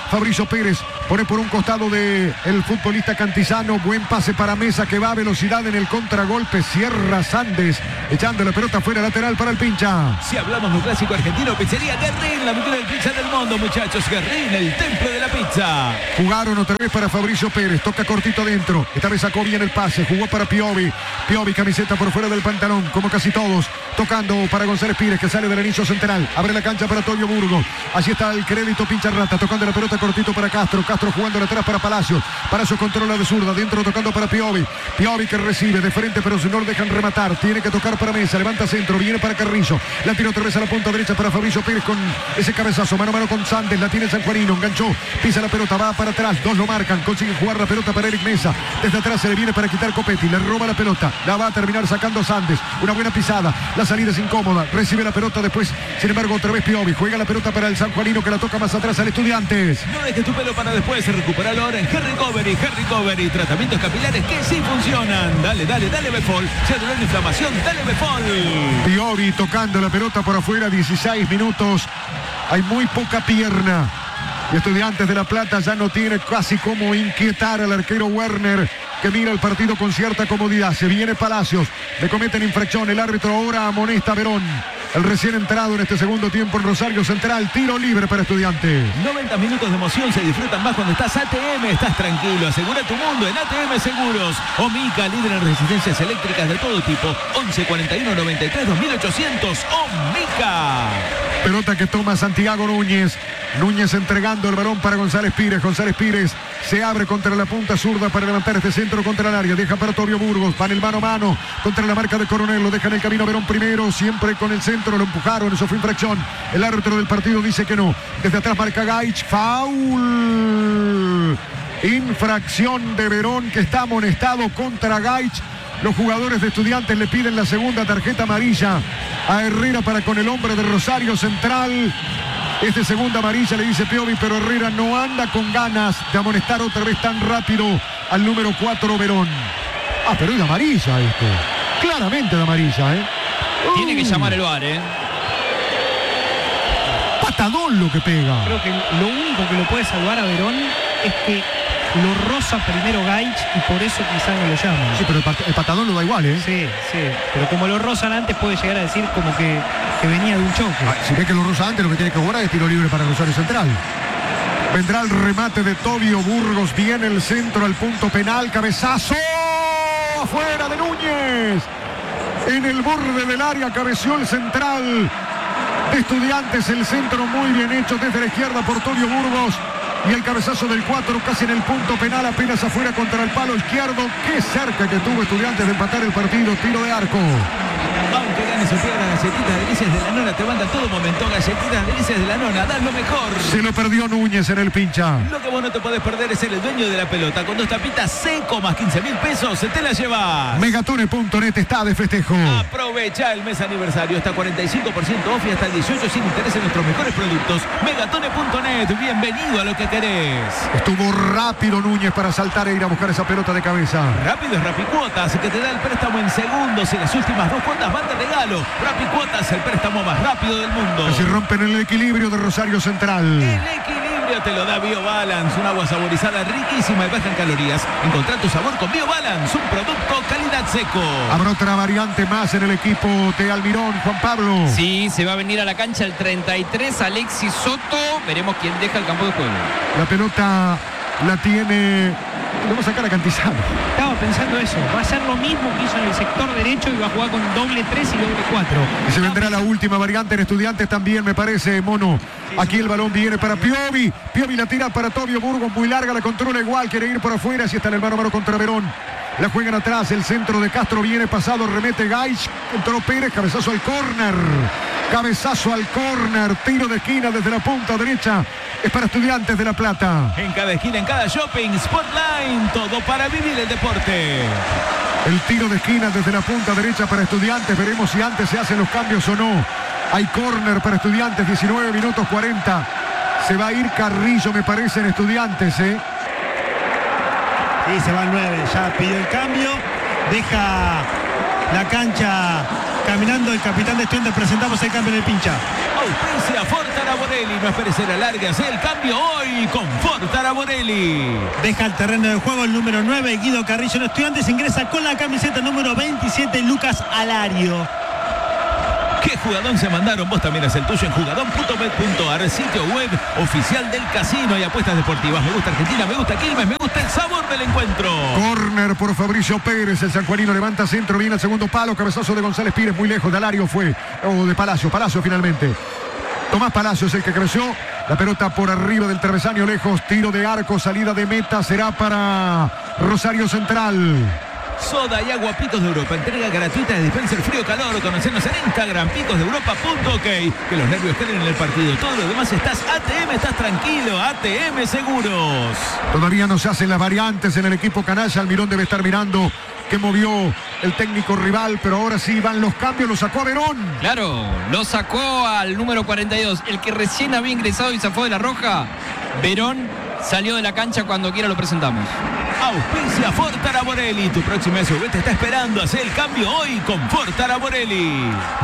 Fabricio Pérez pone por un costado de el futbolista Cantizano. Buen pase para Mesa que va a velocidad en el contragolpe. Cierra Sandes echando la pelota fuera lateral para el pincha. Si hablamos de un clásico argentino, pizzería Guerrín, la mejor pizza del mundo, muchachos. Guerrín, el templo de la pizza. Jugaron otra vez para Fabricio Pérez. Toca cortito adentro. Esta vez sacó bien el pase. Jugó para Piovi. Piovi, camiseta por fuera del pantalón, como casi todos. Tocando para González Pires, que sale del inicio central. Abre la cancha para Tobio Burgos. Allí está el crédito pincha rata. Tocando la pelota cortito para Castro. Castro jugando atrás para Palacios. Palacios controla de zurda. Dentro tocando para Piovi. Piovi que recibe de frente, pero si no lo dejan rematar. Tiene que tocar para Mesa. Levanta centro. Viene para Carrizo. La tira otra vez a la punta derecha para Fabricio Pérez con ese cabezazo. Mano a mano con Sandes. La tiene San Juanino. Enganchó. Pisa la pelota. Va para atrás. Dos lo marcan. Consigue jugar la pelota para Eric Mesa. Desde atrás se le viene para quitar Copetti. Le roba la pelota. La va a terminar sacando Sandes. Una buena pisada. La salida es incómoda. Recibe la pelota después. Sin embargo, otra vez Piovi. Juega la pelota para el San Juanino que la toca más atrás al Estudiantes. No dejes tu pelo para después. Recuperalo ahora en Hair Recovery. Hair Recovery. Tratamientos capilares que sí funcionan. Dale, dale, dale Befol. Si hay dolor de inflamación, dale Befol. Piovi tocando la pelota por afuera. dieciséis minutos. Hay muy poca pierna. Y Estudiantes de La Plata ya no tiene casi cómo inquietar al arquero Werner, que mira el partido con cierta comodidad. Se viene Palacios, le cometen infracción. El árbitro ahora amonesta a Verón, el recién entrado en este segundo tiempo en Rosario Central. Tiro libre para Estudiantes. noventa minutos de emoción se disfrutan más cuando estás A T M. Estás tranquilo, asegura tu mundo en A T M Seguros. Omica, líder en resistencias eléctricas de todo tipo. once cuarenta y uno noventa y tres dos mil ochocientos. Omica. Pelota que toma Santiago Núñez. Núñez entregando el balón para González Pires. González Pires se abre contra la punta zurda para levantar este centro contra el área. Deja para Tobio Burgos. Van el mano a mano contra la marca de Coronel. Lo deja en el camino Verón primero. Siempre con el centro. Lo empujaron. Eso fue infracción. El árbitro del partido dice que no. Desde atrás marca Gaich. Foul. Infracción de Verón que está amonestado contra Gaich. Los jugadores de Estudiantes le piden la segunda tarjeta amarilla a Herrera para con el hombre de Rosario Central. Este segunda amarilla le dice Piovi, pero Herrera no anda con ganas de amonestar otra vez tan rápido al número cuatro Verón. Ah, pero es de amarilla esto. Claramente de amarilla, ¿eh? Tiene que llamar el V A R, ¿eh? Patadón lo que pega. Creo que lo único que lo puede salvar a Verón es que lo roza primero Gaich y por eso quizás no lo llaman. Sí, pero el, pat el patadón lo da igual, ¿eh? Sí, sí. Pero como lo rozan antes puede llegar a decir como que, que venía de un choque. Ah, si ve que lo roza antes, lo que tiene que jugar es tiro libre para Rosario Central. Vendrá el remate de Tobio Burgos. Viene el centro al punto penal. Cabezazo. Afuera de Núñez. En el borde del área cabeció el central de Estudiantes. El centro muy bien hecho desde la izquierda por Tobio Burgos. Y el cabezazo del cuatro casi en el punto penal, apenas afuera contra el palo izquierdo. Qué cerca que tuvo Estudiantes de empatar el partido. Tiro de arco. Aunque ganes o pierdas, galletitas delicias de la nona te manda todo momento. Galletitas delicias de la nona, dan lo mejor. Se lo perdió Núñez en el pincha. Lo que vos no te podés perder es ser el dueño de la pelota. Con dos tapitas seco más quince mil pesos, se te la llevas. Megatone punto net está de festejo. Aprovecha el mes aniversario. Hasta cuarenta y cinco por ciento off y hasta el dieciocho sin interés en nuestros mejores productos. Megatone punto net, bienvenido a lo que querés. Estuvo rápido Núñez para saltar e ir a buscar esa pelota de cabeza. Rápido es Rapicuotas, que te da el préstamo en segundos y las últimas dos cuotas van de regalo. Rapicuotas, el préstamo más rápido del mundo. Así rompen el equilibrio de Rosario Central. El equilibrio te lo da BioBalance, un agua saborizada riquísima y baja en calorías. Encontrá tu sabor con BioBalance, un producto calidad seco. Habrá otra variante más en el equipo de Almirón, Juan Pablo. Sí, se va a venir a la cancha el treinta y tres, Alexis Soto. Veremos quién deja el campo de juego. La pelota la tiene... Le vamos a sacar a Cantizano. Estaba pensando eso. Va a ser lo mismo que hizo en el sector derecho y va a jugar con doble tres y doble cuatro. Y se vendrá la última variante en Estudiantes también, me parece, Mono. Aquí el balón viene para Piovi. Piovi la tira para Tobio Burgos. Muy larga, la controla igual. Quiere ir por afuera. Así está en el mano a mano contra Verón. La juegan atrás. El centro de Castro viene pasado. Remete Gaich. Entró Pérez. Cabezazo al córner. Cabezazo al córner. Tiro de esquina desde la punta derecha. Es para Estudiantes de La Plata. En cada esquina, en cada shopping, Spotline, todo para vivir el deporte. El tiro de esquina desde la punta derecha para Estudiantes. Veremos si antes se hacen los cambios o no. Hay córner para Estudiantes, diecinueve minutos cuarenta. Se va a ir Carrillo, me parece, en Estudiantes, ¿eh? Sí, se va el nueve. Ya pidió el cambio. Deja la cancha caminando el capitán de Estudiantes. Presentamos el cambio en el pincha. Auspicia Fortara Borelli. No esperes a la larga. Hace el cambio hoy con Fortara Borelli. Deja el terreno de juego el número nueve, Guido Carrillo en Estudiantes. Ingresa con la camiseta número veintisiete, Lucas Alario. ¿Qué jugadón se mandaron? Vos también haz el tuyo en jugadón punto bet punto ar, sitio web oficial del casino y apuestas deportivas. Me gusta Argentina, me gusta Quilmes, me gusta el sabor del encuentro. Corner por Fabricio Pérez, el sanjuanino levanta centro, viene al segundo palo, cabezazo de González Pires, muy lejos de Alario fue, o de Palacio, Palacio finalmente. Tomás Palacio es el que creció, la pelota por arriba del travesaño lejos, tiro de arco, salida de meta, será para Rosario Central. Soda y agua Picos de Europa, entrega gratuita de dispenser frío calor. Conocenos en Instagram, picos de europa punto ok. Que los nervios queden en el partido. Todo lo demás estás A T M, estás tranquilo. A T M Seguros. Todavía no se hacen las variantes en el equipo canalla. Almirón debe estar mirando qué movió el técnico rival, pero ahora sí van los cambios. Lo sacó a Verón. Claro, lo sacó al número cuarenta y dos. El que recién había ingresado y zafó de la roja. Verón salió de la cancha. Cuando quiera lo presentamos. Auspicia Fortara Borelli. Tu próxima S U V te está esperando. Hacer el cambio hoy con Fortara Borelli.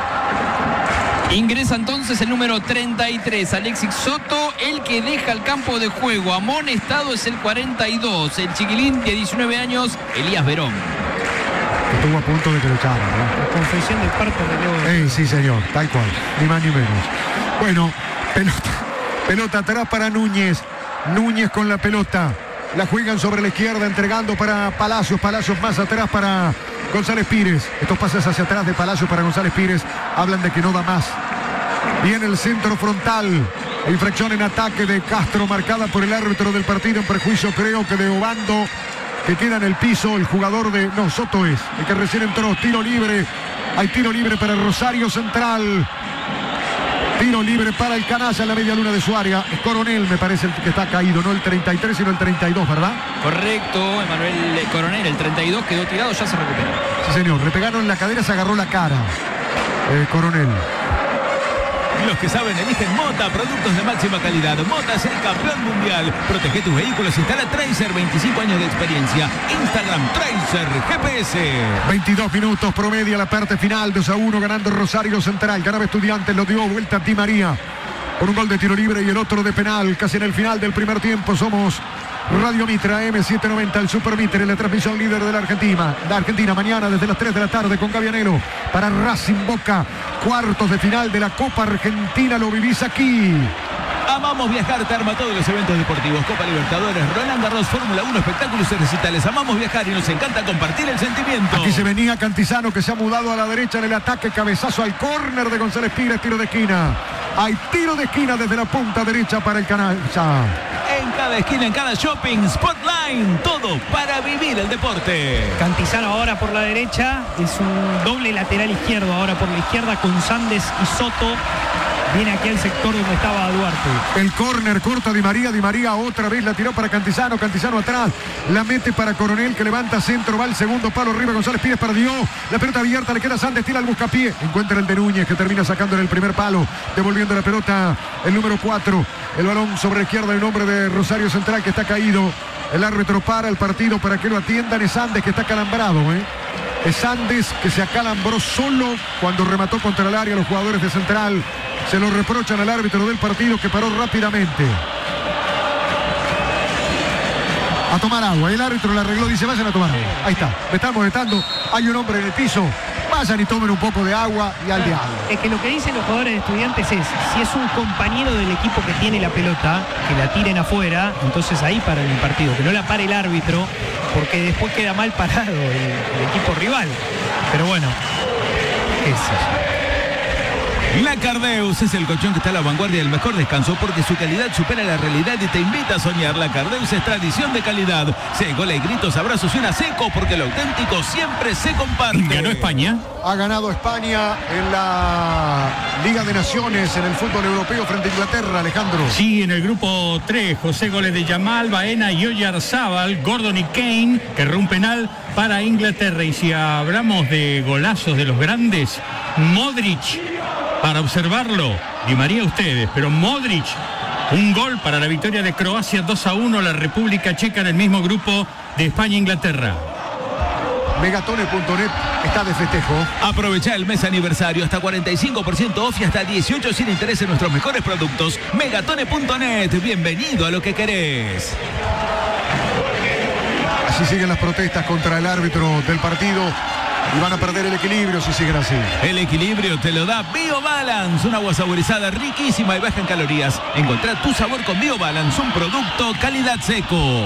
Ingresa entonces el número treinta y tres, Alexis Soto, el que deja el campo de juego. Amonestado es el cuarenta y dos, el chiquilín de diecinueve años, Elías Verón. Estuvo a punto de que lo echaran, ¿verdad? La confesión del parto de Luego. Eh, sí, señor, tal cual, ni más ni menos. Bueno, pelota, pelota atrás para Núñez. Núñez con la pelota. La juegan sobre la izquierda, entregando para Palacios. Palacios más atrás para González Pires. Estos pases hacia atrás de Palacios para González Pires hablan de que no da más. Viene el centro frontal. Infracción en ataque de Castro, marcada por el árbitro del partido, en perjuicio creo que de Obando, que queda en el piso el jugador de... No, Soto es el que recién entró. Tiro libre. Hay tiro libre para Rosario Central. Tiro libre para el canalla en la media luna de su área. Es Coronel, me parece, el que está caído, no el treinta y tres, sino el treinta y dos, ¿verdad? Correcto, Emanuel Coronel, el treinta y dos quedó tirado, ya se recuperó. Sí, señor, le pegaron en la cadera, se agarró la cara. Eh, Coronel. Los que saben eligen Mota, productos de máxima calidad. Mota es el campeón mundial. Protege tus vehículos, instala Tracer, veinticinco años de experiencia. Instagram Tracer G P S. veintidós minutos promedia la parte final, dos a uno ganando Rosario Central. Ganaba Estudiantes, lo dio vuelta Di María por un gol de tiro libre y el otro de penal. Casi en el final del primer tiempo. Somos Radio Mitra M setecientos noventa, el Super Mitre, en la transmisión líder de la Argentina. La Argentina mañana desde las tres de la tarde con Gavianelo para Racing Boca. Cuartos de final de la Copa Argentina, lo vivís aquí. Amamos viajar, te arma todos los eventos deportivos. Copa Libertadores, Roland Garros, Fórmula uno, espectáculos y recitales. Amamos viajar y nos encanta compartir el sentimiento. Aquí se venía Cantizano, que se ha mudado a la derecha en el ataque. Cabezazo al córner de González Pires, tiro de esquina. Hay tiro de esquina desde la punta derecha para el canal. Ya. En cada esquina, en cada shopping, Spotline, todo para vivir el deporte. Cantizano ahora por la derecha, es un doble lateral izquierdo ahora por la izquierda con Sandes y Soto. Viene aquí al sector donde estaba Duarte. El córner corta Di María. Di María otra vez la tiró para Cantizano. Cantizano atrás. La mete para Coronel, que levanta centro. Va al segundo palo arriba. González Pires perdió. La pelota abierta. Le queda Sandes. Tira al buscapié. Encuentra el de Núñez, que termina sacando en el primer palo. Devolviendo la pelota el número cuatro. El balón sobre la izquierda. El nombre de Rosario Central, que está caído. El árbitro para el partido para que lo atiendan. Es Sandes, que está calambrado, ¿eh? Es Sandes, que se acalambró solo cuando remató contra el área. Los jugadores de Central se lo reprochan al árbitro del partido, que paró rápidamente. A tomar agua. El árbitro le arregló, dice, vayan a tomar agua. Ahí está, me están molestando. Hay un hombre en el piso. Vayan y tomen un poco de agua y al diablo. Es que lo que dicen los jugadores de Estudiantes es, si es un compañero del equipo que tiene la pelota, que la tiren afuera, entonces ahí para el partido, que no la pare el árbitro, porque después queda mal parado el, el equipo rival. Pero bueno, qué sé yo. La Cardeus es el colchón que está a la vanguardia del mejor descanso porque su calidad supera la realidad y te invita a soñar. La Cardeus es tradición de calidad. Se hay goles, gritos, abrazos y una seco porque lo auténtico siempre se comparte. ¿Ganó España? Ha ganado España en la Liga de Naciones en el fútbol europeo frente a Inglaterra, Alejandro. Sí, en el grupo tres, José, goles de Yamal, Baena y Oyarzábal, Gordon y Kane, que erró un penal para Inglaterra. Y si hablamos de golazos de los grandes, Modric, para observarlo, Di María ustedes, pero Modric, un gol para la victoria de Croacia dos a uno, la República Checa en el mismo grupo de España e Inglaterra. Megatone punto net está de festejo. Aprovecha el mes aniversario, hasta cuarenta y cinco por ciento off y hasta dieciocho sin interés en nuestros mejores productos. Megatone punto net, bienvenido a lo que querés. Así siguen las protestas contra el árbitro del partido y van a perder el equilibrio si siguen así. El equilibrio te lo da BioBalance, un agua saborizada riquísima y baja en calorías. Encontrá tu sabor con BioBalance, un producto calidad seco.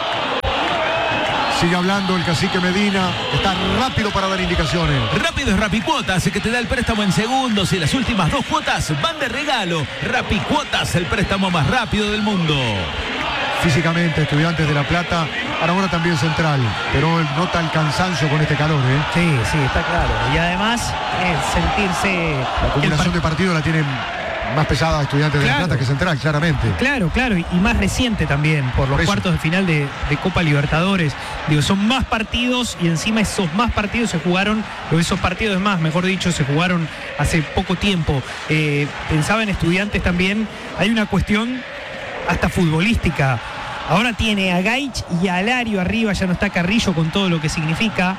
Sigue hablando el cacique Medina, está rápido para dar indicaciones. Rápido es Rapicuotas, que te da el préstamo en segundos y las últimas dos cuotas van de regalo. Rapicuotas, el préstamo más rápido del mundo. Físicamente, Estudiantes de La Plata, ahora también Central, pero él nota el cansancio con este calor, ¿eh? Sí, sí, está claro. Y además, eh, sentirse... La acumulación de partido la tienen más pesada Estudiantes Claro. de La Plata que Central, claramente. Claro, claro, y más reciente también, por los Por eso. cuartos de final de, de Copa Libertadores. Digo, son más partidos y encima esos más partidos se jugaron, o esos partidos es más, mejor dicho, se jugaron hace poco tiempo. Eh, pensaba en Estudiantes también, hay una cuestión hasta futbolística. Ahora tiene a Gaich y a Alario arriba, ya no está Carrillo con todo lo que significa.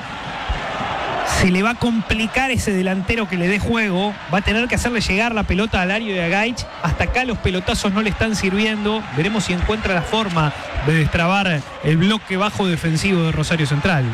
Se le va a complicar ese delantero que le dé juego, va a tener que hacerle llegar la pelota a Alario y a Gaich. Hasta acá los pelotazos no le están sirviendo. Veremos si encuentra la forma de destrabar el bloque bajo defensivo de Rosario Central.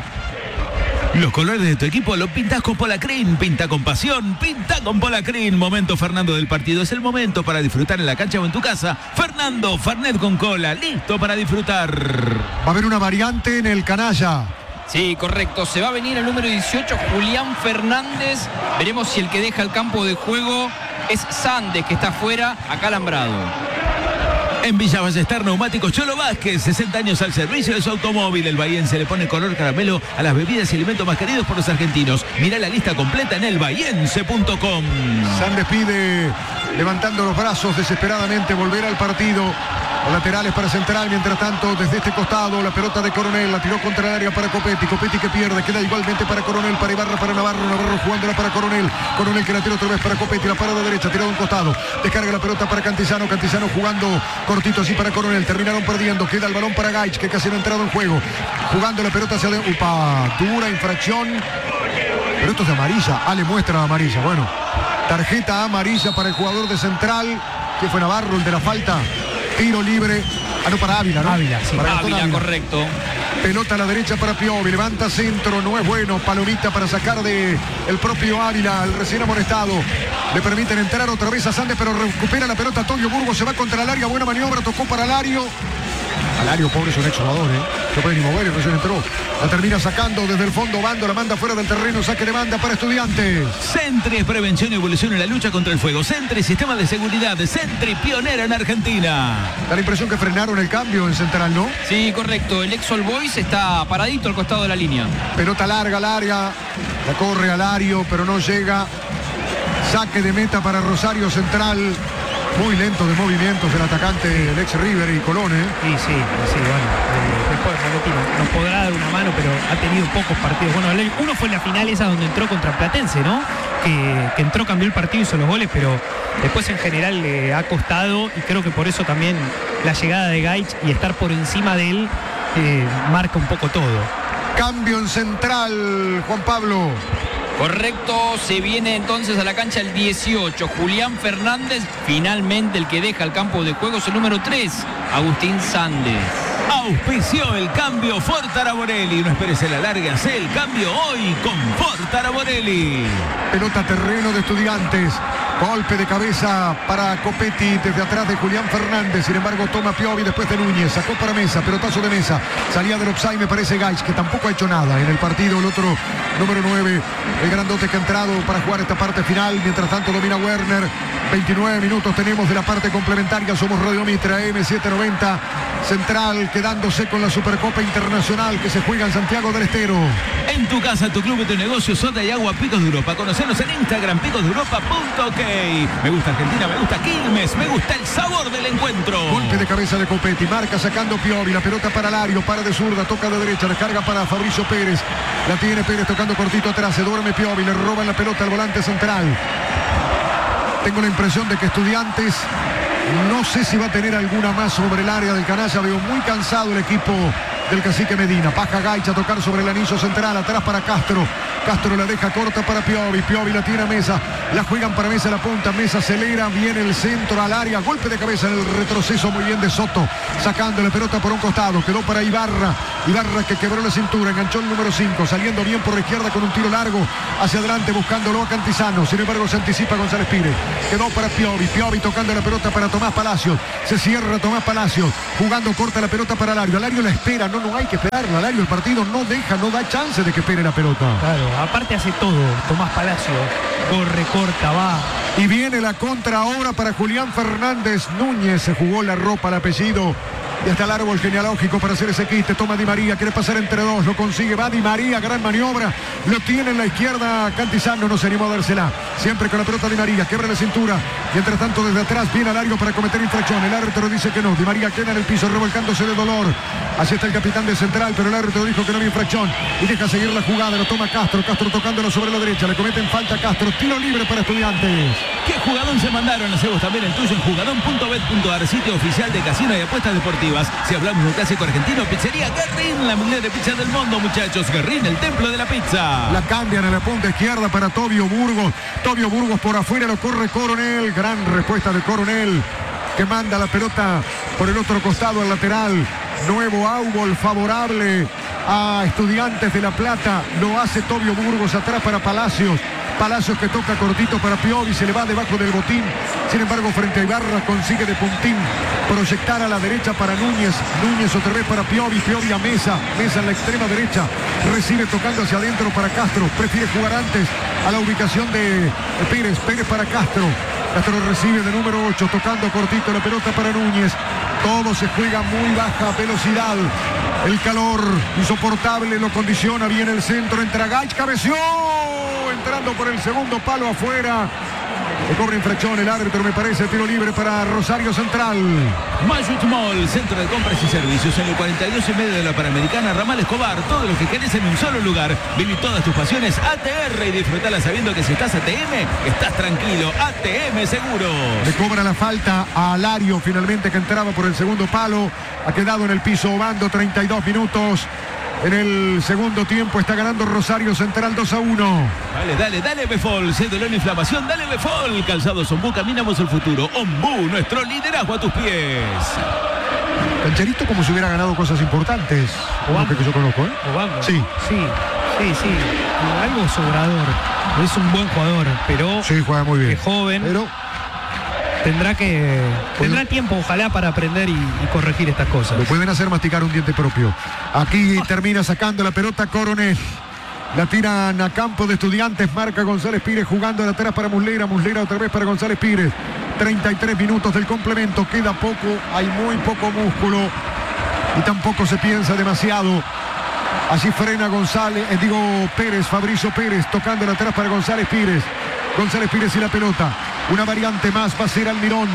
Los colores de tu equipo lo pintas con Polacrin, pinta con pasión, pinta con Polacrin. Momento Fernando del partido, es el momento para disfrutar en la cancha o en tu casa. Fernando, Fernet con cola, listo para disfrutar. Va a haber una variante en el canalla. Sí, correcto. Se va a venir el número dieciocho, Julián Fernández. Veremos si el que deja el campo de juego es Sandes, que está afuera, acá alambrado. En Villa Ballester, Neumáticos Cholo Vázquez, sesenta años al servicio de su automóvil. El bahiense le pone color caramelo a las bebidas y alimentos más queridos por los argentinos. Mirá la lista completa en el bahiense punto com. Sandes pide, levantando los brazos desesperadamente, volver al partido. Los laterales para Central, mientras tanto, desde este costado, la pelota de Coronel, la tiró contra el área para Copetti, Copetti que pierde, queda igualmente para Coronel, para Ibarra, para Navarro, Navarro jugándola para Coronel, Coronel que la tira otra vez para Copetti, la para de derecha, tirado a un costado, descarga la pelota para Cantizano, Cantizano jugando cortito así para Coronel, terminaron perdiendo, queda el balón para Gaich, que casi no ha entrado en juego, jugando la pelota hacia adentro, upa, dura infracción, pero esto es amarilla, Ale muestra amarilla, bueno, tarjeta amarilla para el jugador de Central, que fue Navarro, el de la falta. Tiro libre, ah no, para Ávila, ¿no? Ávila, sí. Para Ávila, Ávila, correcto. Pelota a la derecha para Piovi, levanta centro, no es bueno, palomita para sacar de el propio Ávila, el recién amonestado. Le permiten entrar otra vez a Sandes, pero recupera la pelota Antonio Burgos, se va contra el área, buena maniobra, tocó para Alario. Alario, pobre, es un exjugador, ¿eh? No puede ni mover y recién entró. La termina sacando desde el fondo, Bando, la manda fuera del terreno, saque de banda para Estudiantes. Sentry, prevención y evolución en la lucha contra el fuego. Sentry, sistema de seguridad. Sentry, pionera en Argentina. Da la impresión que frenaron el cambio en Central, ¿no? Sí, correcto. El ex All Boys está paradito al costado de la línea. Pelota larga al área, la corre Alario, pero no llega. Saque de meta para Rosario Central. Muy lento de movimientos el atacante, el ex River y Colón, ¿eh? Sí, sí, sí, bueno. Eh, después Malotti nos, nos podrá dar una mano, pero ha tenido pocos partidos. Bueno, uno fue en la final esa donde entró contra Platense, ¿no? Que, que entró, cambió el partido, hizo los goles, pero después en general le ha costado y creo que por eso también la llegada de Gaich y estar por encima de él eh, marca un poco todo. Cambio en Central, Juan Pablo. Correcto, se viene entonces a la cancha el dieciocho, Julián Fernández, finalmente el que deja el campo de juego es el número tres, Agustín Sandes. Auspició el cambio Ford Araborelli. No esperes el alargue, hace el cambio hoy con Ford Araborelli. Pelota terreno de Estudiantes. Golpe de cabeza para Copetti desde atrás de Julián Fernández. Sin embargo, toma Piovi después de Núñez. Sacó para Mesa, pelotazo de Mesa. Salía del offside, me parece Gaich, que tampoco ha hecho nada en el partido. El otro número nueve, el grandote que ha entrado para jugar esta parte final. Mientras tanto domina Werner. veintinueve minutos tenemos de la parte complementaria. Somos Radio Mitra M setecientos noventa. Central quedándose con la Supercopa Internacional que se juega en Santiago del Estero. En tu casa, tu club, tu negocio, soda y agua, Picos de Europa. Conocenos en Instagram, picos de europa punto ok. Me gusta Argentina, me gusta Quilmes, me gusta el sabor del encuentro. Golpe de cabeza de Copetti, marca sacando Piovi, la pelota para Alario, para de zurda, toca de derecha, descarga para Fabricio Pérez. La tiene Pérez tocando cortito atrás, se duerme Piovi, le roban la pelota al volante central. Tengo la impresión de que Estudiantes, no sé si va a tener alguna más sobre el área del canalla, veo muy cansado el equipo del cacique Medina. Baja Gaich a tocar sobre el anillo central, atrás para Castro. Castro la deja corta para Piovi. Piovi la tira a Mesa. La juegan para Mesa, la punta. Mesa acelera, viene el centro al área. Golpe de cabeza en el retroceso muy bien de Soto. Sacando la pelota por un costado. Quedó para Ibarra. Ibarra que quebró la cintura. Enganchó el número cinco. Saliendo bien por la izquierda con un tiro largo hacia adelante buscándolo a Cantizano. Sin embargo se anticipa González Pires. Quedó para Piovi. Piovi tocando la pelota para Tomás Palacios. Se cierra Tomás Palacios. Jugando corta la pelota para Alario. Alario la espera. No, no hay que esperarla. Alario el partido no deja, no da chance de que espere la pelota. Claro, aparte hace todo. Tomás Palacios. Corre, corta, va. Y viene la contra ahora para Julián Fernández Núñez. Se jugó la ropa, el apellido. Y hasta el árbol genealógico para hacer ese quiste. Toma Di María, quiere pasar entre dos, lo consigue, va Di María, gran maniobra, lo tiene en la izquierda Cantizano, no se animó a dársela, siempre con la pelota Di María, quiebra la cintura, mientras tanto desde atrás viene Alario para cometer infracción, el árbitro dice que no, Di María queda en el piso revolcándose de dolor, así está el capitán de Central, pero el árbitro dijo que no había infracción y deja seguir la jugada, lo toma Castro, Castro tocándolo sobre la derecha, le cometen falta a Castro, tiro libre para Estudiantes. ¿Qué jugadón se mandaron? Hacemos también el tuyo en jugadón punto bet punto ar, sitio oficial de casino y apuestas deportivas. Si hablamos de un clásico argentino, pizzería Guerrín, la mundial de pizza del mundo, muchachos. Guerrín, el templo de la pizza. La cambian a la punta izquierda para Tobio Burgos. Tobio Burgos por afuera, lo corre Coronel. Gran respuesta de Coronel, que manda la pelota por el otro costado al lateral. Nuevo áubol favorable a Estudiantes de La Plata. Lo hace Tobio Burgos atrás para Palacios. Palacios que toca cortito para Piovi, se le va debajo del botín. Sin embargo, frente a Ibarra consigue de puntín proyectar a la derecha para Núñez. Núñez otra vez para Piovi, Piovi a Mesa. Mesa en la extrema derecha. Recibe tocando hacia adentro para Castro. Prefiere jugar antes a la ubicación de Pérez. Pérez para Castro. Castro recibe de número ocho, tocando cortito la pelota para Núñez. Todo se juega a muy baja velocidad. El calor insoportable lo condiciona. Viene el centro, entra Gaich, cabeció. Entrando por el segundo palo afuera. Le cobra infracción el árbitro, me parece, tiro libre para Rosario Central. Mayut Mall, centro de compras y servicios en el cuarenta y dos y medio de la Panamericana, Ramal Escobar. Todo lo que querés en un solo lugar. Viví todas tus pasiones A T R y disfrutala sabiendo que si estás A T M, estás tranquilo. A T M Seguros. Le cobra la falta a Alario, finalmente, que entraba por el segundo palo. Ha quedado en el piso Obando, treinta y dos minutos. En el segundo tiempo está ganando Rosario Central dos a uno. Dale, dale, dale Befol, sé dolor e inflamación, dale Befol. Calzados Ombú, caminamos el futuro. Ombú, nuestro liderazgo a tus pies. Cancherito como si hubiera ganado cosas importantes. Obando, que yo conozco, ¿eh? Obando. Sí. Sí, sí, sí. Algo sobrador. Es un buen jugador, pero... Sí, juega muy bien. Es joven. Pero... Tendrá que tendrá tiempo, ojalá, para aprender y, y corregir estas cosas. Lo pueden hacer masticar un diente propio. Aquí termina sacando la pelota Coronel. La tiran a campo de Estudiantes. Marca González Pires jugando de atrás para Muslera. Muslera otra vez para González Pires. treinta y tres minutos del complemento. Queda poco, hay muy poco músculo. Y tampoco se piensa demasiado. Así frena González, eh, digo Pérez, Fabricio Pérez, tocando de atrás para González Pires. González Pires y la pelota. Una variante más va a ser Almirón.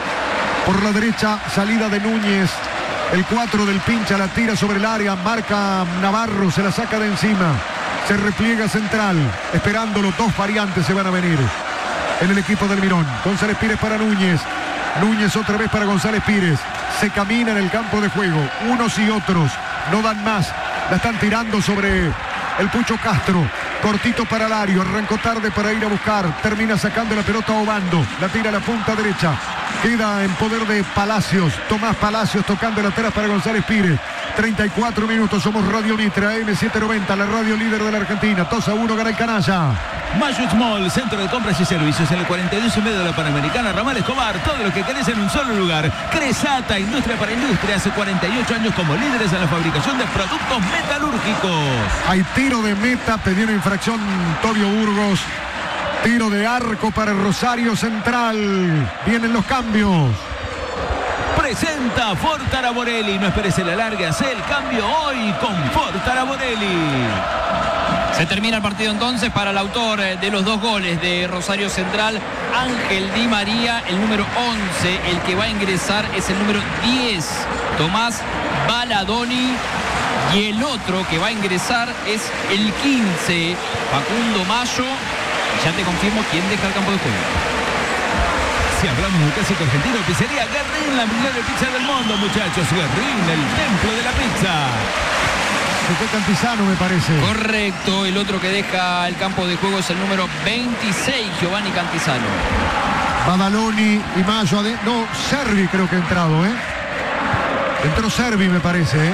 Por la derecha, salida de Núñez. El cuatro del Pincha la tira sobre el área. Marca Navarro, se la saca de encima. Se repliega Central. Esperándolo, dos variantes se van a venir en el equipo del Almirón. González Pires para Núñez. Núñez otra vez para González Pires. Se camina en el campo de juego. Unos y otros. No dan más. La están tirando sobre el Pucho Castro. Cortito para Alario, arrancó tarde para ir a buscar, termina sacando la pelota a Obando, la tira a la punta derecha, queda en poder de Palacios, Tomás Palacios tocando la atrás para González Pires. treinta y cuatro minutos, somos Radio Nitra, M setecientos noventa, la radio líder de la Argentina. dos a uno gana el Canalla. Mayut Mall, centro de compras y servicios en el cuarenta y dos y medio de la Panamericana, Ramal Escobar. Todo lo que querés en un solo lugar. Cresata, industria para industria, hace cuarenta y ocho años como líderes en la fabricación de productos metalúrgicos. Hay tiro de meta, pidió una infracción Tobio Burgos. Tiro de arco para Rosario Central. Vienen los cambios. Presenta Ford Taraborelli. No esperes el alargue, hace el cambio hoy con Ford Taraborelli. Se termina el partido entonces para el autor de los dos goles de Rosario Central, Ángel Di María, el número once. El que va a ingresar es el número diez, Tomás Baladoni. Y el otro que va a ingresar es el quince, Facundo Mayo. Ya te confirmo quién deja el campo de juego. Si hablamos de un clásico argentino, pizzería Guerrín, la mejor pizza del mundo, muchachos. Guerrín, el templo de la pizza. Se fue Cantizano, me parece. Correcto, el otro que deja el campo de juego es el número veintiséis, Giovanni Cantizano. Badaloni y Mayo, ade... no, Servi creo que ha entrado, ¿eh? Entró Servi, me parece, ¿eh?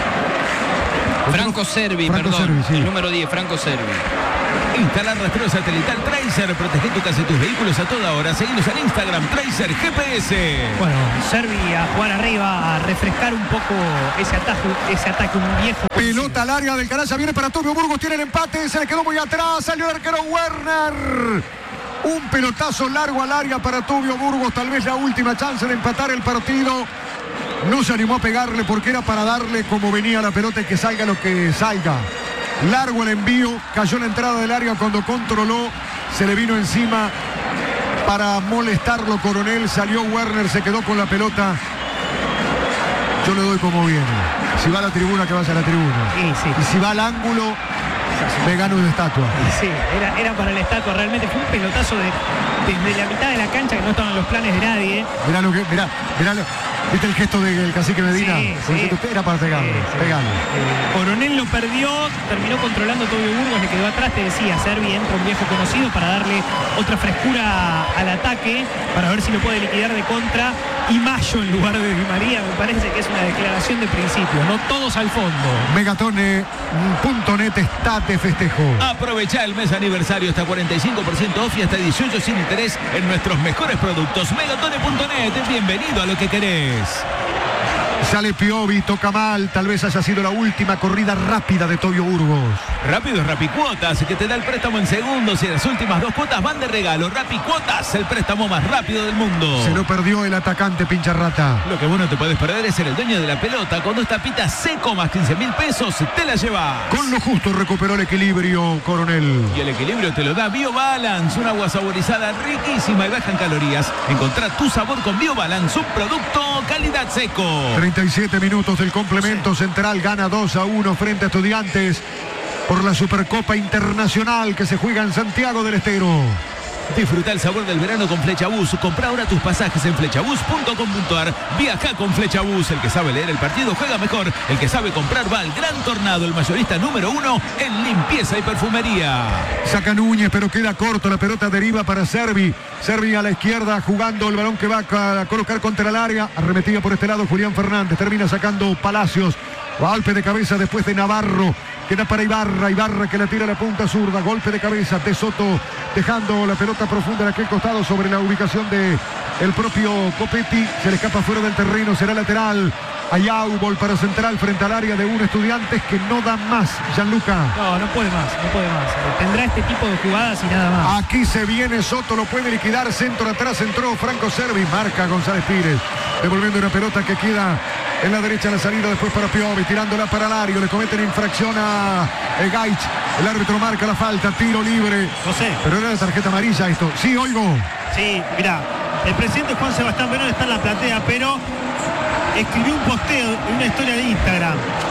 Franco Servi, Franco perdón, Servi, sí. el número diez, Franco Servi. Instalar rastreo satelital Tracer, protege tu casa y tus vehículos a toda hora. Seguinos en Instagram, Tracer G P S. Bueno, Servi a jugar arriba, a refrescar un poco ese ataque, ese ataque un viejo. Pelota al área del Canalla, viene para Tobio Burgos, tiene el empate, se le quedó muy atrás, salió el arquero Werner. Un pelotazo largo al área para Tobio Burgos, tal vez la última chance de empatar el partido. No se animó a pegarle porque era para darle como venía la pelota y que salga lo que salga. Largo el envío, cayó en la entrada del área cuando controló, se le vino encima para molestarlo Coronel, salió Werner, se quedó con la pelota. Yo le doy como viene. Si va a la tribuna, que vaya a la tribuna. Sí, sí. Y si va al ángulo, me gano una estatua. Sí, era, era para la estatua, realmente fue un pelotazo de, desde la mitad de la cancha que no estaban en los planes de nadie. Mirá lo que, mirá, mirá lo, ¿viste el gesto del cacique Medina? Sí, sí. Era para pegarle, Sí, sí. pegarle. Eh, Coronel lo perdió, terminó controlando Tobio Burgos, le quedó atrás, te decía, Servi entra un viejo conocido para darle otra frescura al ataque, para ver si lo puede liquidar de contra. Y Mayo en lugar de Di María, me parece que es una declaración de principio, no todos al fondo. Megatone punto net está de festejo. Aprovecha el mes aniversario hasta cuarenta y cinco por ciento off y hasta dieciocho sin interés en nuestros mejores productos. Megatone punto net, bienvenido a lo que querés. Sale Piovi, toca mal, tal vez haya sido la última corrida rápida de Tobio Burgos. Rápido es Rapicuotas, que te da el préstamo en segundos y las últimas dos cuotas van de regalo. Rapicuotas, el préstamo más rápido del mundo. Se lo perdió el atacante Pincharrata. Lo que vos no te podés perder es ser el dueño de la pelota. Con dos tapitas seco más quince mil pesos, te la llevas. Con lo justo recuperó el equilibrio, Coronel. Y el equilibrio te lo da BioBalance, un agua saborizada riquísima y baja en calorías. Encontrá tu sabor con BioBalance, un producto calidad seco. treinta y siete minutos del complemento central, gana dos a uno frente a Estudiantes por la Supercopa Internacional que se juega en Santiago del Estero. Disfruta el sabor del verano con Flechabús. Compra ahora tus pasajes en flechabús punto com punto ar. Viaja con Flechabús. El que sabe leer el partido juega mejor. El que sabe comprar va al Gran Tornado, el mayorista número uno en limpieza y perfumería. Saca Núñez, pero queda corto. La pelota deriva para Servi. Servi a la izquierda jugando el balón que va a colocar contra el área. Arremetida por este lado Julián Fernández. Termina sacando Palacios. Golpe de cabeza después de Navarro. Queda para Ibarra, Ibarra que la tira a la punta zurda, golpe de cabeza de Soto, dejando la pelota profunda en aquel costado sobre la ubicación de el propio Copetti, se le escapa fuera del terreno, será lateral. Ayaubol para central frente al área de un Estudiantes que no da más, Gianluca. No, no puede más, no puede más. Tendrá este tipo de jugadas y nada más. Aquí se viene Soto, lo puede liquidar, centro atrás, entró Franco Servi, marca González Pires, devolviendo una pelota que queda en la derecha la salida, después para Piovi, tirándola para Lario, le cometen infracción a eh, Gaich, el árbitro marca la falta, tiro libre. José. Pero era la tarjeta amarilla esto. Sí, oigo. Sí, mirá, el presidente Juan Sebastián Verón está en la platea, pero escribió un posteo, una historia de Instagram.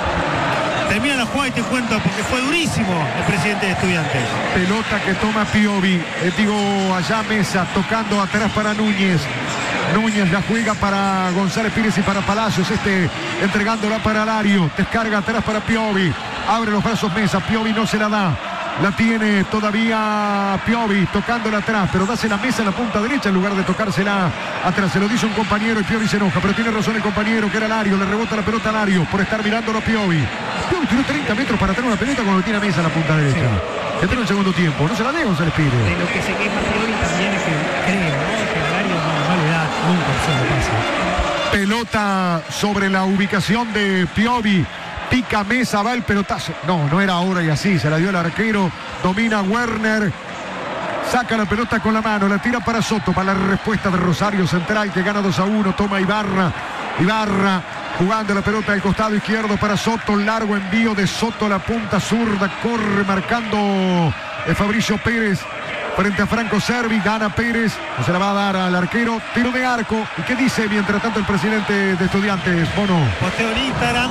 Termina la jugada y te cuento porque fue durísimo el presidente de Estudiantes. Pelota que toma Piovi, eh, digo allá Mesa, tocando atrás para Núñez. Núñez la juega para González Pires y para Palacios, este entregándola para Lario, descarga atrás para Piovi, abre los brazos Mesa, Piovi no se la da, la tiene todavía Piovi, tocándola atrás, pero dase la Mesa en la punta derecha en lugar de tocársela atrás, se lo dice un compañero y Piovi se enoja, pero tiene razón el compañero que era Lario, le rebota la pelota a Lario por estar mirándolo a Piovi. Piovi tiró treinta metros para tener una pelota cuando tiene a Mesa en la punta derecha. Sí. Entró en el segundo tiempo, no se la dé González Pires. De lo que se queja Piovi también es que creo, ¿no? Que Lario no, no le da nunca opción de pase. Pelota sobre la ubicación de Piovi. Pica Mesa, va el pelotazo. No, no era ahora y así. Se la dio el arquero. Domina Werner. Saca la pelota con la mano. La tira para Soto. Para la respuesta de Rosario Central que gana dos a uno. Toma Ibarra. Ibarra jugando la pelota al costado izquierdo para Soto. Largo envío de Soto a la punta zurda. Corre marcando Fabricio Pérez. Frente a Franco Servi, gana Pérez, no se la va a dar al arquero, tiro de arco. ¿Y qué dice mientras tanto el presidente de Estudiantes, Bono? Posteo en Instagram,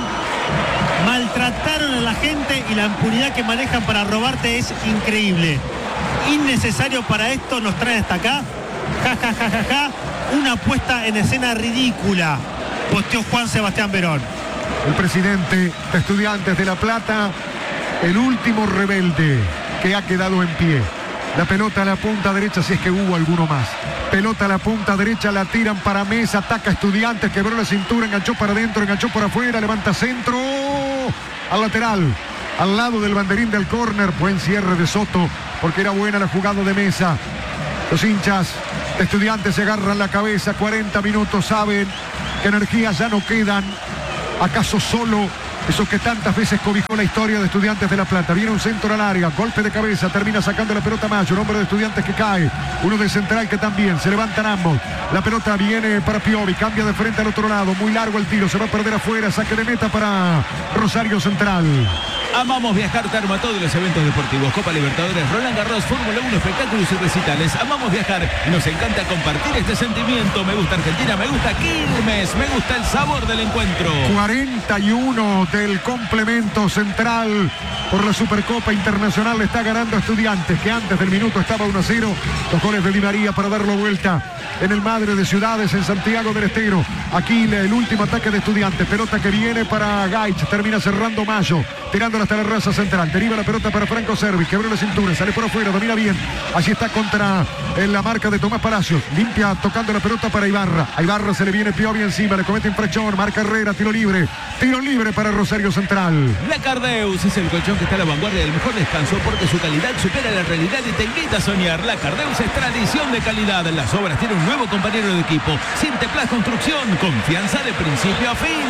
maltrataron a la gente y la impunidad que manejan para robarte es increíble. Innecesario para esto, nos traen hasta acá. Ja, ja, ja, ja, ja. una puesta en escena ridícula, posteó Juan Sebastián Verón. El presidente de Estudiantes de La Plata, el último rebelde que ha quedado en pie. La pelota a la punta derecha, si es que hubo alguno más. Pelota a la punta derecha, la tiran para Mesa, ataca Estudiantes, quebró la cintura, enganchó para adentro, enganchó por afuera, levanta centro al lateral, al lado del banderín del córner. Buen cierre de Soto, porque era buena la jugada de Mesa. Los hinchas de Estudiantes se agarran la cabeza. Cuarenta minutos, saben que energías ya no quedan. ¿Acaso solo eso que tantas veces cobijó la historia de Estudiantes de La Plata? Viene un centro al área, golpe de cabeza, termina sacando la pelota Mayo, un hombre de Estudiantes que cae, uno del central que también, se levantan ambos. La pelota viene para Piovi, cambia de frente al otro lado, muy largo el tiro, se va a perder afuera, saque de meta para Rosario Central. Amamos viajar, te arma todos los eventos deportivos, Copa Libertadores, Roland Garros, Fórmula uno, espectáculos y recitales. Amamos viajar y nos encanta compartir este sentimiento. Me gusta Argentina, me gusta Quilmes, me gusta el sabor del encuentro. cuarenta y uno del complemento central por la Supercopa Internacional. Está ganando Estudiantes, que antes del minuto estaba uno a cero. Los goles de Di María para darlo vuelta en el Madre de Ciudades, en Santiago del Estero. Aquí el último ataque de Estudiantes. Pelota que viene para Gaich, termina cerrando Mayo, tirándola hasta la raza central. Deriva la pelota para Franco Servi, quebró la cintura, sale por afuera, domina bien. Allí está contra en la marca de Tomás Palacios. Limpia tocando la pelota para Ibarra. A Ibarra se le viene Piovi encima, le comete infracción, marca Herrera, tiro libre. Tiro libre para Rosario Central. La Cardeus es el colchón que está a la vanguardia del mejor descanso porque su calidad supera la realidad y te invita a soñar. La Cardeus es tradición de calidad. Las obras tienen un nuevo compañero de equipo. Sinteplas Construcción, confianza de principio a fin.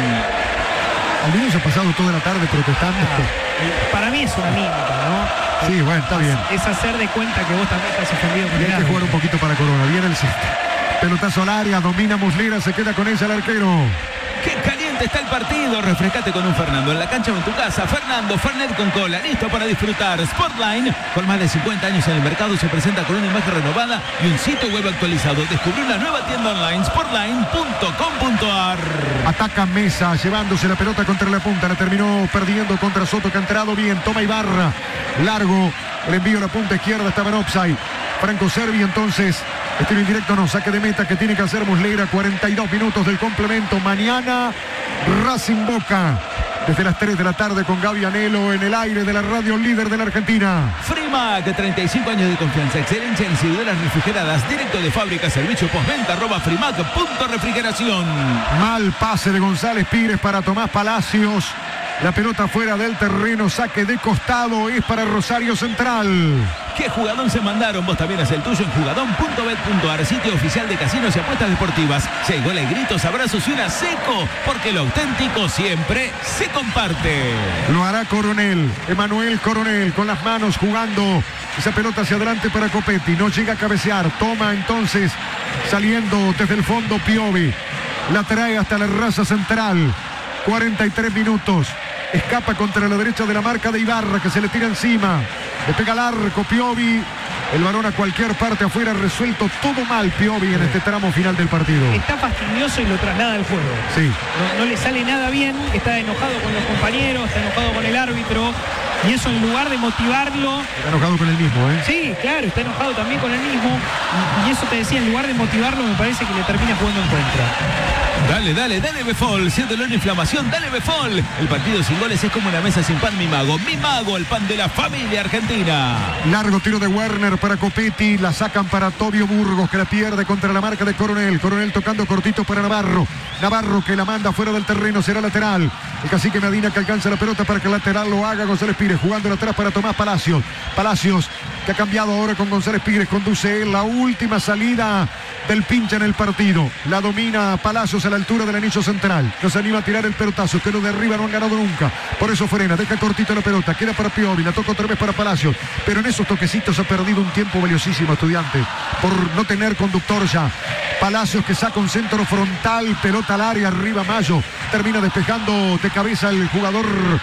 Al menos ha pasado toda la tarde protestando. Ah, para mí es una mímica, ¿no? Sí, bueno, está bien. Es hacer de cuenta que vos también estás ofendido con y el hay que jugar un poquito para Corona. Viene el centro. Pelotazo al área, domina Muslera, se queda con ella el arquero. ¡Qué caliente está el partido! Refrescate con un Fernando en la cancha o en tu casa. Fernando, Fernet con cola, listo para disfrutar. Sportline, con más de cincuenta años en el mercado, se presenta con una imagen renovada y un sitio web actualizado. Descubrió una nueva tienda online, sportline punto com punto a r. Ataca Mesa, llevándose la pelota contra la punta. La terminó perdiendo contra Soto, que ha entrado bien. Toma Ibarra, largo. El envío a la punta izquierda, estaba en offside. Franco Servi, entonces, estilo indirecto no, saque de meta que tiene que hacer Muslera. Cuarenta y dos minutos del complemento. Mañana Racing Boca, desde las tres de la tarde con Gaby Anelo en el aire de la radio líder de la Argentina. Frimac, treinta y cinco años de confianza, excelencia en ciudaderas refrigeradas, directo de fábrica, servicio postventa, arroba frimac punto refrigeración. Mal pase de González Pires para Tomás Palacios. La pelota fuera del terreno, saque de costado, es para Rosario Central. ¿Qué jugadón se mandaron? Vos también haz el tuyo en jugadón punto bet punto a r, sitio oficial de casinos y apuestas deportivas. Seis goles, gritos, abrazos y una seco, porque lo auténtico siempre se comparte. Lo hará Coronel, Emanuel Coronel, con las manos jugando esa pelota hacia adelante para Copetti. No llega a cabecear, toma entonces saliendo desde el fondo Piovi. La trae hasta la raza central. cuarenta y tres minutos. Escapa contra la derecha de la marca de Ibarra, que se le tira encima. Le pega al arco Piovi. El balón a cualquier parte afuera, resuelto todo mal Piovi en este tramo final del partido. Está fastidioso y lo traslada al juego. Sí. No, no le sale nada bien, está enojado con los compañeros, está enojado con el árbitro. Y eso, en lugar de motivarlo... Está enojado con el mismo, ¿eh? Sí, claro, está enojado también con el mismo. Y eso te decía, en lugar de motivarlo, me parece que le termina jugando en contra. Dale, dale, dale Befol, siente dolor e inflamación, dale Befol. El partido sin goles es como una mesa sin pan, mi mago. Mi mago, el pan de la familia argentina. Largo tiro de Werner para Copetti, la sacan para Tobio Burgos, que la pierde contra la marca de Coronel. Coronel tocando cortito para Navarro. Navarro que la manda fuera del terreno, será lateral. El cacique Medina que alcanza la pelota para que el lateral lo haga González Pires, jugando atrás para Tomás Palacios. Palacios que ha cambiado ahora con González Pires, conduce él la última salida del pincha en el partido. La domina Palacios a la altura del anillo central. No se anima a tirar el pelotazo, que lo de arriba no han ganado nunca. Por eso frena, deja cortito la pelota, queda para Piovi, la toca otra vez para Palacios. Pero en esos toquecitos ha perdido un tiempo valiosísimo Estudiantes, por no tener conductor ya. Palacios que saca un centro frontal, pelota al área, arriba Mayo. Termina despejando de cabeza el jugador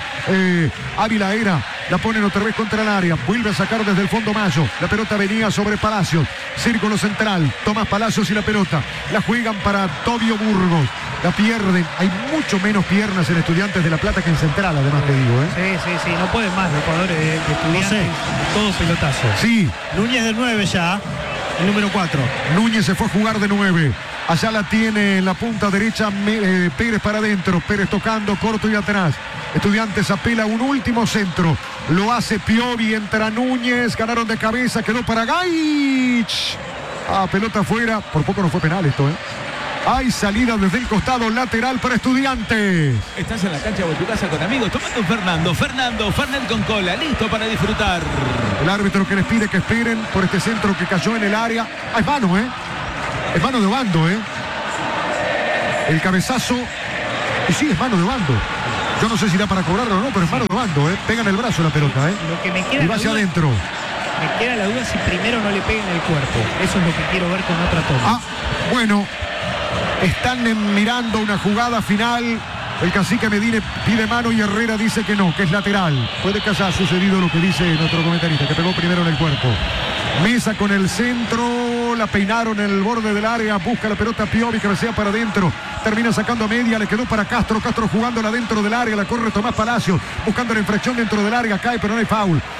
eh, Ávila Era. La ponen otra vez contra el área. Vuelve a sacar desde el fondo Mayo. La pelota venía sobre Palacios. Círculo central. Tomás Palacios y la pelota. La juegan para Tobio Burgos. La pierden. Hay mucho menos piernas en Estudiantes de La Plata que en Central, además te digo. ¿eh? Sí, sí, sí. No pueden más los jugadores de, de Estudiantes. No sé. Todo pelotazo. Sí. Núñez de nueve ya. el número cuatro. Núñez se fue a jugar de nueve. Allá la tiene en la punta derecha eh, Pérez para adentro. Pérez tocando corto y atrás. Estudiantes apela a un último centro. Lo hace Piovi, entra Núñez. Ganaron de cabeza, quedó para Gaich. Ah, pelota afuera. Por poco no fue penal esto, ¿eh? Hay salida desde el costado lateral para Estudiantes. Estás en la cancha o en tu casa con amigos tomando un Fernando. Fernando, Fernet con cola, listo para disfrutar. El árbitro que les pide que esperen por este centro que cayó en el área. Ah, es mano, ¿eh? Es mano de Bando, ¿eh? El cabezazo. Y sí, es mano de Bando. Yo no sé si da para cobrarlo o no, pero es mano de Bando, ¿eh? Pega en el brazo la pelota, ¿eh? Lo que me queda y va hacia duda, adentro. Me queda la duda si primero no le pega en el cuerpo. Eso es lo que quiero ver con otra toma. Ah, bueno. Están en- mirando una jugada final. El cacique Medina pide mano y Herrera dice que no, que es lateral. Puede que haya sucedido lo que dice nuestro comentarista, que pegó primero en el cuerpo. Mesa con el centro, la peinaron en el borde del área, busca la pelota Piovi, que sea para adentro. Termina sacando a media, le quedó para Castro. Castro jugándola dentro del área, la corre Tomás Palacios, buscando la infracción dentro del área, cae, pero no hay foul.